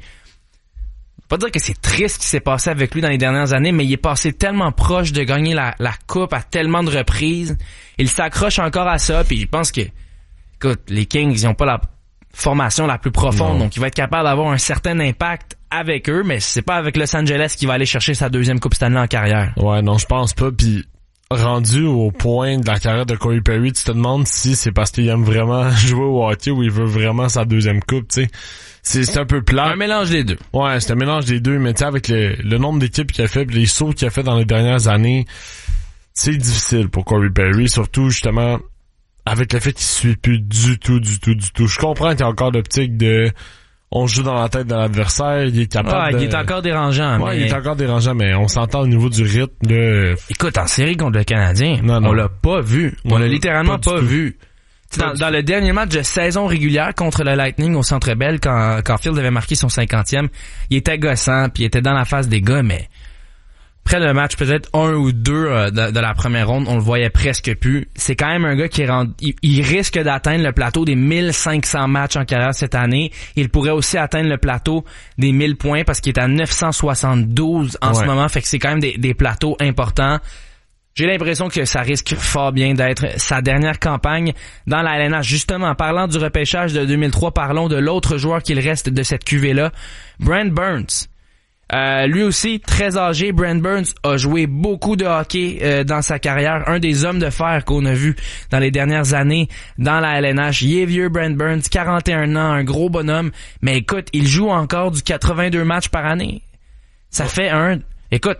Pas dire que c'est triste ce qui s'est passé avec lui dans les dernières années, mais il est passé tellement proche de gagner la coupe à tellement de reprises. Il s'accroche encore à ça, puis je pense que, écoute, les Kings, ils ont pas la formation la plus profonde, donc il va être capable d'avoir un certain impact avec eux, mais c'est pas avec Los Angeles qu'il va aller chercher sa 2e Coupe Stanley en carrière. Ouais, non, je pense pas, puis rendu au point de la carrière de Corey Perry, tu te demandes si c'est parce qu'il aime vraiment jouer au hockey ou il veut vraiment sa 2e coupe, tu sais. C'est un peu plat. Un mélange des deux. Ouais, c'est un mélange des deux, mais tu sais, avec le nombre d'équipes qu'il a fait, pis les sauts qu'il a fait dans les dernières années, c'est difficile pour Corey Perry, surtout justement avec le fait qu'il suit plus du tout. Je comprends qu'il y a encore l'optique de on joue dans la tête de l'adversaire, il est capable il est encore dérangeant. Ouais, il est encore dérangeant, mais on s'entend au niveau du rythme de... Écoute, en série contre le Canadien, on l'a pas vu. On l'a littéralement pas vu. Dans le dernier match de saison régulière contre le Lightning au Centre Bell, quand Caulfield avait marqué son 50e, il était gossant, puis il était dans la face des gars, mais après le match, peut-être 1 ou 2 de la première ronde, on le voyait presque plus. C'est quand même un gars qui il risque d'atteindre le plateau des 1500 matchs en carrière cette année. Il pourrait aussi atteindre le plateau des 1000 points parce qu'il est à 972 en ce moment, fait que c'est quand même des plateaux importants. J'ai l'impression que ça risque fort bien d'être sa dernière campagne dans la LNH. Justement, parlant du repêchage de 2003, parlons de l'autre joueur qu'il reste de cette QV-là, Brent Burns. Lui aussi, très âgé, Brent Burns a joué beaucoup de hockey dans sa carrière. Un des hommes de fer qu'on a vu dans les dernières années dans la LNH. Il est vieux, Brent Burns, 41 ans, un gros bonhomme. Mais écoute, il joue encore du 82 matchs par année. Ça fait Écoute,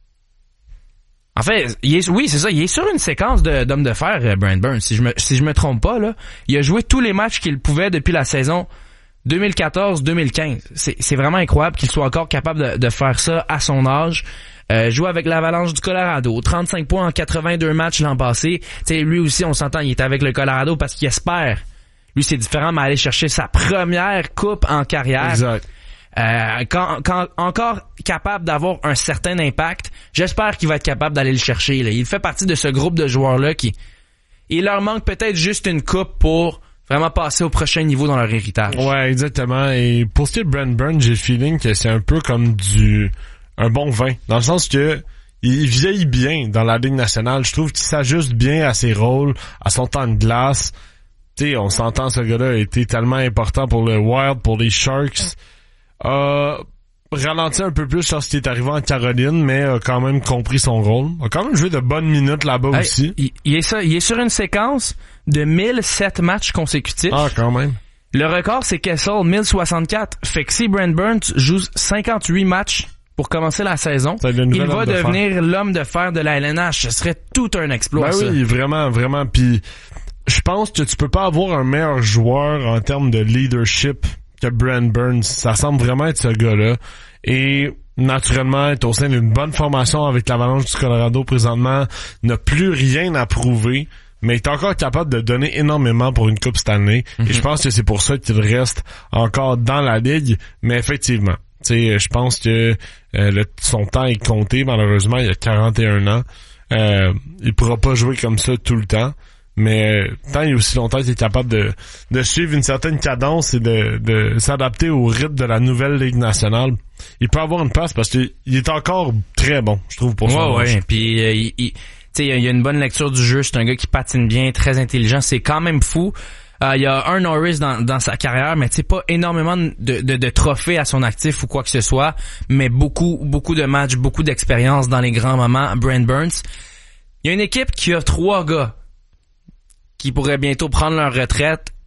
en fait, oui, c'est ça. Il est sur une séquence d'hommes de fer, Brent Burns. Si je me trompe pas, là, il a joué tous les matchs qu'il pouvait depuis la saison 2014-2015. C'est vraiment incroyable qu'il soit encore capable de faire ça à son âge. Joue avec l'Avalanche du Colorado, 35 points en 82 matchs l'an passé. T'sais, lui aussi, on s'entend, il est avec le Colorado parce qu'il espère. Lui, c'est différent, mais aller chercher sa première coupe en carrière. Exact. Quand encore capable d'avoir un certain impact, j'espère qu'il va être capable d'aller le chercher. Là. Il fait partie de ce groupe de joueurs-là il leur manque peut-être juste une coupe pour vraiment passer au prochain niveau dans leur héritage. Ouais, exactement. Et pour ce qui est de Brent Burns, j'ai le feeling que c'est un peu comme un bon vin. Dans le sens que il vieillit bien dans la Ligue nationale. Je trouve qu'il s'ajuste bien à ses rôles, à son temps de glace. Tu sais, on s'entend, ce gars-là a été tellement important pour le Wild, pour les Sharks. Ralenti un peu plus lorsqu'il est arrivé en Caroline, mais a quand même compris son rôle. A quand même joué de bonnes minutes là-bas aussi. Il est sur une séquence de 1007 matchs consécutifs. Ah, quand même. Le record, c'est Kessel, 1064. Fait que si Brent Burns joue 58 matchs pour commencer la saison, il va devenir l'homme de fer de la LNH. Ce serait tout un exploit, ça. Oui, vraiment, vraiment. Puis je pense que tu peux pas avoir un meilleur joueur en termes de leadership que Brent Burns. Ça semble vraiment être ce gars-là. Et naturellement, est au sein d'une bonne formation avec l'Avalanche du Colorado présentement, n'a plus rien à prouver, mais est encore capable de donner énormément pour une Coupe Stanley. Mm-hmm. Et je pense que c'est pour ça qu'il reste encore dans la Ligue. Mais effectivement, tu sais, je pense que son temps est compté. Malheureusement, il a 41 ans. Il pourra pas jouer comme ça tout le temps. Mais tant et aussi longtemps qu'il est capable de suivre une certaine cadence et de s'adapter au rythme de la nouvelle Ligue nationale, il peut avoir une place parce qu'il est encore très bon, je trouve, pour son âge. Puis il y a une bonne lecture du jeu, c'est un gars qui patine bien, très intelligent, c'est quand même fou. Il y a un Norris dans sa carrière, mais pas énormément de trophées à son actif ou quoi que ce soit, mais beaucoup de matchs, beaucoup d'expérience dans les grands moments. Brent Burns. Il y a une équipe qui a 3 gars qui pourraient bientôt prendre leur retraite.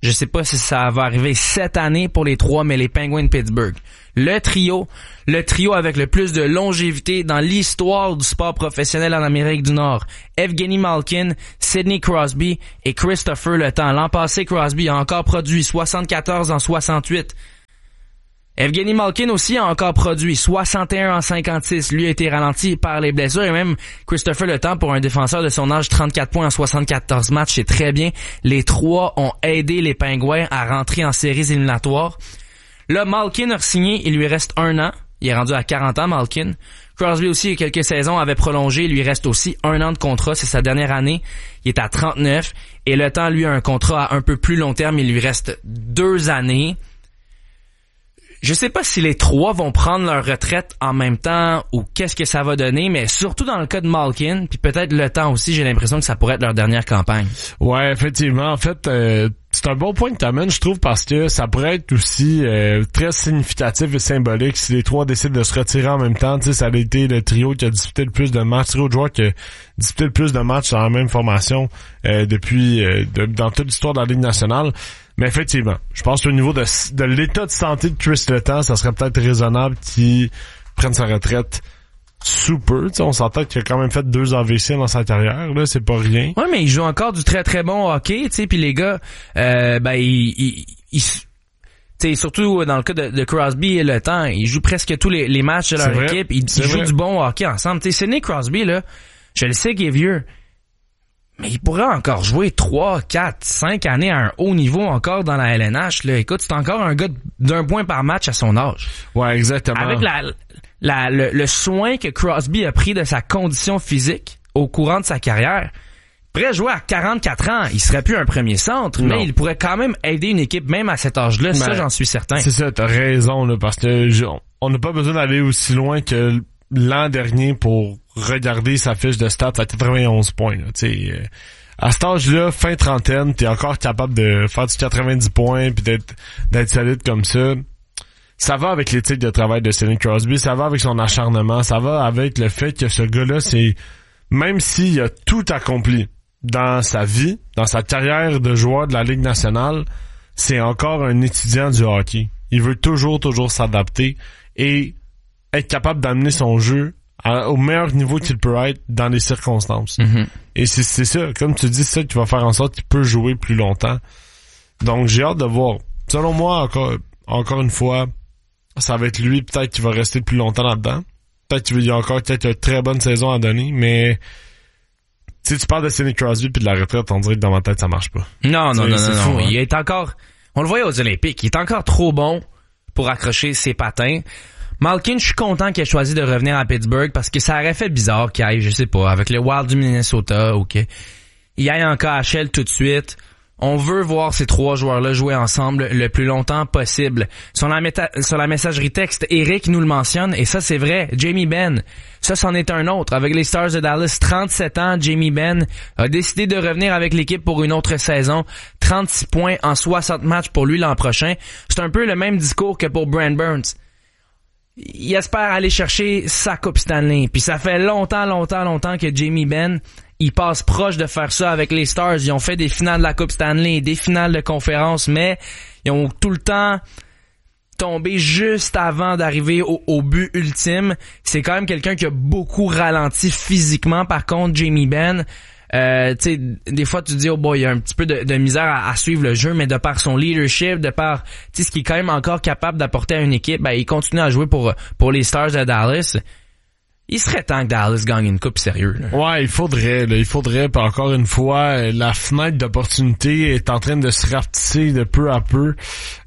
Je sais pas si ça va arriver cette année pour les 3, mais les Penguins de Pittsburgh. Le trio avec le plus de longévité dans l'histoire du sport professionnel en Amérique du Nord. Evgeny Malkin, Sidney Crosby et Christopher Le Temps. L'an passé, Crosby a encore produit 74 en 68. Evgeny Malkin aussi a encore produit 61 en 56. Lui a été ralenti par les blessures et même Christopher Le Temps, pour un défenseur de son âge, 34 points en 74 matchs, c'est très bien. Les trois ont aidé les Pingouins à rentrer en séries éliminatoires. Là, Malkin a signé, il lui reste 1 an. Il est rendu à 40 ans, Malkin. Crosby aussi, il y a quelques saisons, avait prolongé. Il lui reste aussi 1 an de contrat. C'est sa dernière année. Il est à 39. Et Le Temps, lui, a un contrat à un peu plus long terme. Il lui reste 2 années. Je sais pas si les 3 vont prendre leur retraite en même temps ou qu'est-ce que ça va donner, mais surtout dans le cas de Malkin, puis peut-être Le Temps aussi, j'ai l'impression que ça pourrait être leur dernière campagne. Ouais, effectivement. En fait, c'est un bon point que t'amènes, je trouve, parce que ça pourrait être aussi très significatif et symbolique si les 3 décident de se retirer en même temps. Tu sais, ça a été le trio qui a disputé le plus de matchs, trio de joueurs qui a disputé le plus de matchs dans la même formation depuis dans toute l'histoire de la Ligue nationale. Mais effectivement, je pense qu'au niveau de l'état de santé de Chris Le Temps, ça serait peut-être raisonnable qu'il prenne sa retraite sous peu. Tu sais, on s'entend qu'il a quand même fait 2 AVC dans sa carrière, là, c'est pas rien. Ouais, mais il joue encore du très très bon hockey, tu sais, puis les gars, tu sais, surtout dans le cas de Crosby et Le Temps, ils jouent presque tous les matchs de leur équipe, ils jouent du bon hockey ensemble. Tu sais, Sidney Crosby, là, je le sais qu'il est vieux, mais il pourrait encore jouer 3, 4, 5 années à un haut niveau encore dans la LNH. Là. Écoute, c'est encore un gars d'1 point par match à son âge. Ouais, exactement. Avec le soin que Crosby a pris de sa condition physique au courant de sa carrière, il pourrait jouer à 44 ans. Il serait plus un premier centre, mais il pourrait quand même aider une équipe même à cet âge-là. Ça, j'en suis certain. C'est ça, t'as raison, là, parce que on n'a pas besoin d'aller aussi loin que l'an dernier pour regarder sa fiche de stats à 91 points. Là, à cet âge-là, fin trentaine, t'es encore capable de faire du 90 points puis d'être solide comme ça. Ça va avec l'éthique de travail de Sidney Crosby, ça va avec son acharnement, ça va avec le fait que ce gars-là, c'est même s'il a tout accompli dans sa vie, dans sa carrière de joueur de la Ligue nationale, c'est encore un étudiant du hockey. Il veut toujours s'adapter et être capable d'amener son jeu au meilleur niveau qu'il peut être dans les circonstances. Mm-hmm. Et c'est ça, comme tu dis, c'est ça qui va faire en sorte qu'il peut jouer plus longtemps. Donc j'ai hâte de voir. Selon moi, encore une fois, ça va être lui peut-être qui va rester plus longtemps là-dedans. Peut-être qu'il y a encore une très bonne saison à donner, mais si tu parles de Sidney Crosby puis de la retraite, on dirait que dans ma tête ça marche pas. Non. Fou, hein? Il est encore, on le voyait aux Olympiques, il est encore trop bon pour accrocher ses patins. Malkin, je suis content qu'il ait choisi de revenir à Pittsburgh parce que ça aurait fait bizarre qu'il aille, je sais pas, avec le Wild du Minnesota ou qu'il aille en KHL tout de suite. On veut voir ces 3 joueurs-là jouer ensemble le plus longtemps possible. Sur la messagerie texte, Eric nous le mentionne, et ça c'est vrai, Jamie Benn, ça c'en est un autre. Avec les Stars de Dallas, 37 ans, Jamie Benn a décidé de revenir avec l'équipe pour une autre saison. 36 points en 60 matchs pour lui l'an prochain. C'est un peu le même discours que pour Brent Burns. Il espère aller chercher sa Coupe Stanley. Puis ça fait longtemps que Jamie Benn, il passe proche de faire ça avec les Stars. Ils ont fait des finales de la Coupe Stanley, des finales de conférence, mais ils ont tout le temps tombé juste avant d'arriver au but ultime. C'est quand même quelqu'un qui a beaucoup ralenti physiquement. Par contre, Jamie Benn, tu sais, des fois tu te dis oh boy, il y a un petit peu de misère à suivre le jeu, mais de par son leadership, de par tu sais ce qu'il est quand même encore capable d'apporter à une équipe, ben il continue à jouer pour les Stars de Dallas. Il serait temps que Dallas gagne une coupe sérieux. Là. Ouais, il faudrait, puis encore une fois, la fenêtre d'opportunité est en train de se rapetisser de peu à peu.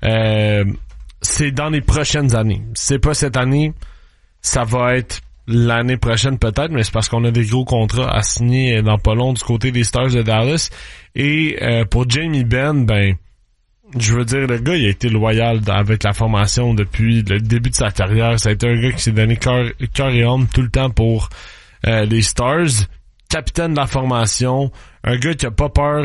C'est dans les prochaines années. C'est pas cette année, ça va être l'année prochaine peut-être, mais c'est parce qu'on a des gros contrats à signer dans pas long du côté des Stars de Dallas. Et pour Jamie Benn, ben, je veux dire, le gars, il a été loyal avec la formation depuis le début de sa carrière. Ça a été un gars qui s'est donné cœur et âme tout le temps pour les Stars. Capitaine de la formation, un gars qui a pas peur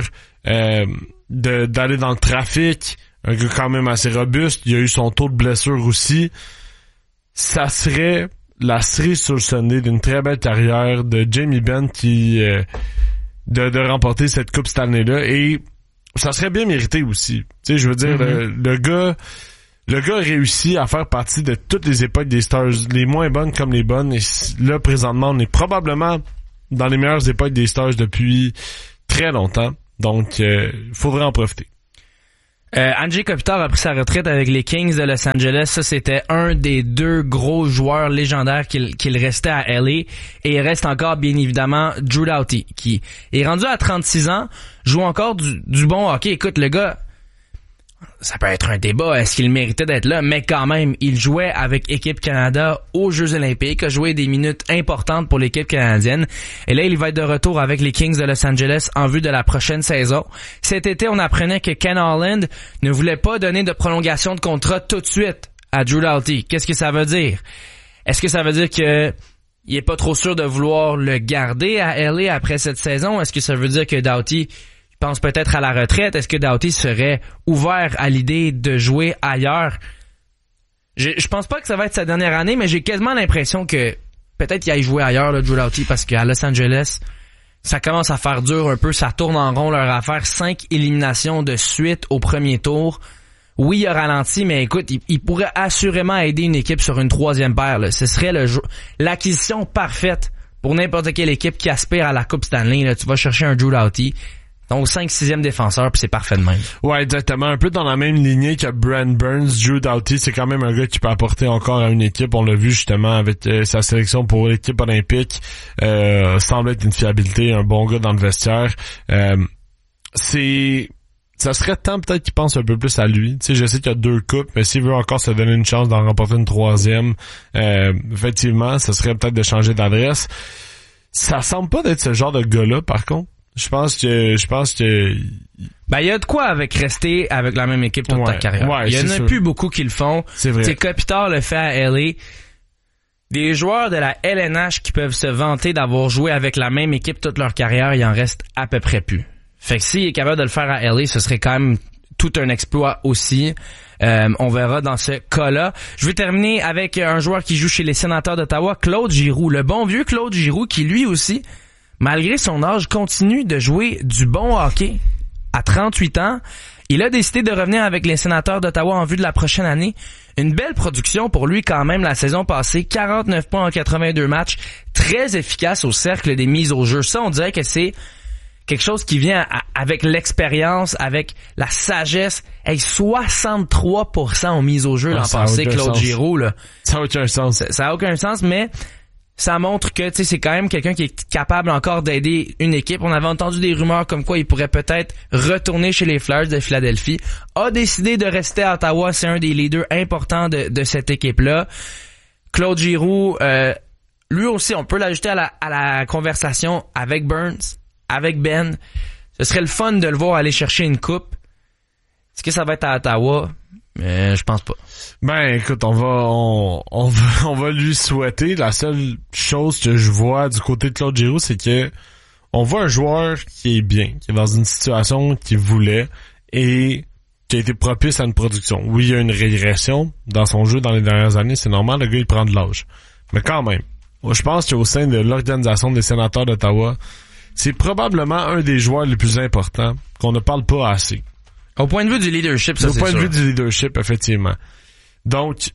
d'aller dans le trafic, un gars quand même assez robuste. Il a eu son taux de blessure aussi. Ça serait la cerise sur le sundae d'une très belle carrière de Jamie Benn qui de remporter cette Coupe Stanley-là. Et ça serait bien mérité aussi. Tu sais, je veux dire, le gars réussit à faire partie de toutes les époques des Stars, les moins bonnes comme les bonnes. Et là, présentement, on est probablement dans les meilleures époques des Stars depuis très longtemps. Donc, faudrait en profiter. Anze Kopitar a pris sa retraite avec les Kings de Los Angeles. Ça, c'était un des 2 gros joueurs légendaires qu'il restait à LA. Et il reste encore, bien évidemment, Drew Doughty, qui est rendu à 36 ans, joue encore du bon hockey. Écoute, le gars, ça peut être un débat, est-ce qu'il méritait d'être là, mais quand même, il jouait avec Équipe Canada aux Jeux Olympiques, a joué des minutes importantes pour l'équipe canadienne, et là, il va être de retour avec les Kings de Los Angeles en vue de la prochaine saison. Cet été, on apprenait que Ken Holland ne voulait pas donner de prolongation de contrat tout de suite à Drew Doughty. Qu'est-ce que ça veut dire? Est-ce que ça veut dire que il est pas trop sûr de vouloir le garder à LA après cette saison? Est-ce que ça veut dire que Doughty pense peut-être à la retraite? Est-ce que Doughty serait ouvert à l'idée de jouer ailleurs? Je pense pas que ça va être sa dernière année, mais j'ai quasiment l'impression que peut-être qu'il aille jouer ailleurs, là, Drew Doughty, parce qu'à Los Angeles, ça commence à faire dur un peu, ça tourne en rond leur affaire, 5 éliminations de suite au premier tour. Oui, il a ralenti, mais écoute, il pourrait assurément aider une équipe sur une 3e paire, là. Ce serait l'acquisition parfaite pour n'importe quelle équipe qui aspire à la Coupe Stanley, là. Tu vas chercher un Drew Doughty. Donc 5-6e défenseur, puis c'est parfait de même. Ouais, exactement. Un peu dans la même lignée que Brent Burns. Drew Doughty, c'est quand même un gars qui peut apporter encore à une équipe. On l'a vu justement avec sa sélection pour l'équipe olympique. Semble être une fiabilité, un bon gars dans le vestiaire. Ça serait temps peut-être qu'il pense un peu plus à lui. Tu sais, je sais qu'il y a 2 coupes, mais s'il veut encore se donner une chance d'en remporter une 3e, effectivement, ça serait peut-être de changer d'adresse. Ça semble pas d'être ce genre de gars-là, par contre. Je pense que ben il y a de quoi avec rester avec la même équipe toute ta carrière. Ouais, il y en a plus beaucoup qui le font. C'est vrai. C'est Kopitar le fait à LA. Des joueurs de la LNH qui peuvent se vanter d'avoir joué avec la même équipe toute leur carrière, il en reste à peu près plus. Fait que s'il est capable de le faire à LA, ce serait quand même tout un exploit aussi. On verra dans ce cas-là. Je vais terminer avec un joueur qui joue chez les Sénateurs d'Ottawa, Claude Giroux. Le bon vieux Claude Giroux qui lui aussi, malgré son âge, continue de jouer du bon hockey. À 38 ans, il a décidé de revenir avec les Sénateurs d'Ottawa en vue de la prochaine année. Une belle production pour lui quand même la saison passée. 49 points en 82 matchs. Très efficace au cercle des mises au jeu. Ça, on dirait que c'est quelque chose qui vient avec l'expérience, avec la sagesse. 63% aux mises au jeu l'an passé, Claude Giroux. Là. Ça n'a aucun sens. Ça n'a aucun sens, mais ça montre que tu sais c'est quand même quelqu'un qui est capable encore d'aider une équipe. On avait entendu des rumeurs comme quoi il pourrait peut-être retourner chez les Flyers de Philadelphie. A décidé de rester à Ottawa. C'est un des leaders importants de cette équipe-là. Claude Giroux, lui aussi, on peut l'ajouter à la conversation avec Burns, avec Ben. Ce serait le fun de le voir aller chercher une coupe. Est-ce que ça va être à Ottawa? Je pense pas. Ben écoute, on va lui souhaiter. La seule chose que je vois du côté de Claude Giroux, c'est que on voit un joueur qui est bien, qui est dans une situation qu'il voulait et qui a été propice à une production. Oui, il y a une régression dans son jeu dans les dernières années, c'est normal, le gars il prend de l'âge. Mais quand même, moi, je pense qu'au sein de l'organisation des Sénateurs d'Ottawa, c'est probablement un des joueurs les plus importants qu'on ne parle pas assez. Au point de vue du leadership, ça c'est sûr. Au point de vue du leadership, effectivement. Donc,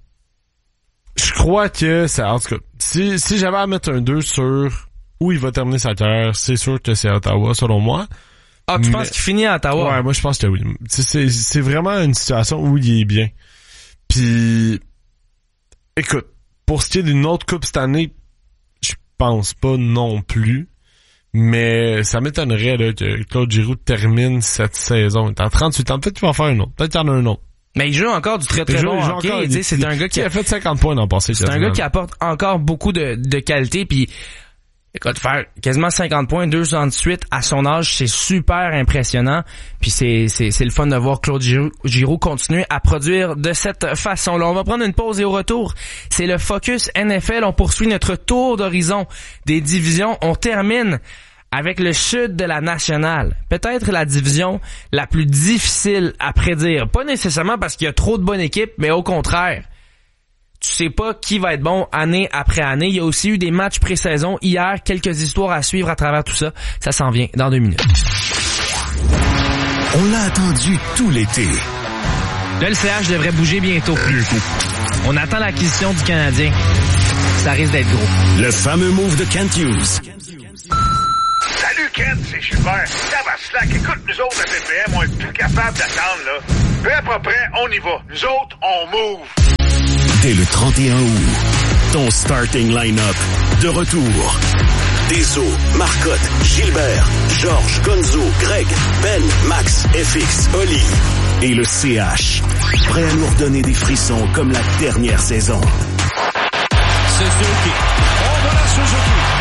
je crois que ça, en tout cas, si j'avais à mettre un 2 sur où il va terminer sa carrière, c'est sûr que c'est Ottawa, selon moi. Ah, tu penses qu'il finit à Ottawa? Ouais, moi je pense que oui. C'est vraiment une situation où il est bien. Puis, écoute, pour ce qui est d'une autre coupe cette année, je pense pas non plus. Mais ça m'étonnerait là, que Claude Giroux termine cette saison. Il est à 38 ans. Peut-être qu'il va en faire un autre. Peut-être qu'il y en a un autre. Mais il joue encore du très très bon hockey. C'est un gars qui a fait 50 points dans le passé. C'est un gars qui apporte encore beaucoup de qualité. Puis, écoute, faire quasiment 50 points, 2,78 à son âge, c'est super impressionnant. Puis c'est le fun de voir Claude Giroux continuer à produire de cette façon-là. On va prendre une pause et au retour, c'est le Focus NFL. On poursuit notre tour d'horizon des divisions. On termine avec le sud de la nationale. Peut-être la division la plus difficile à prédire. Pas nécessairement parce qu'il y a trop de bonnes équipes, mais au contraire. Tu sais pas qui va être bon année après année. Il y a aussi eu des matchs pré-saison hier, quelques histoires à suivre à travers tout ça. Ça s'en vient dans 2 minutes. On l'a attendu tout l'été. Là, le CH devrait bouger bientôt. On attend l'acquisition du Canadien. Ça risque d'être gros. Le fameux move de Kent Hughes. Salut Kent, c'est Gilbert. Tabarnak, écoute, nous autres, la BPM, on est plus capable d'attendre, là. Prêt, pas prêt, on y va. Nous autres, on move. Dès le 31 août, ton starting line-up de retour. Deso, Marcotte, Gilbert, Georges, Gonzo, Greg, Ben, Max, FX, Oli et le CH. Prêt à nous redonner des frissons comme la dernière saison. Suzuki. On va la Suzuki.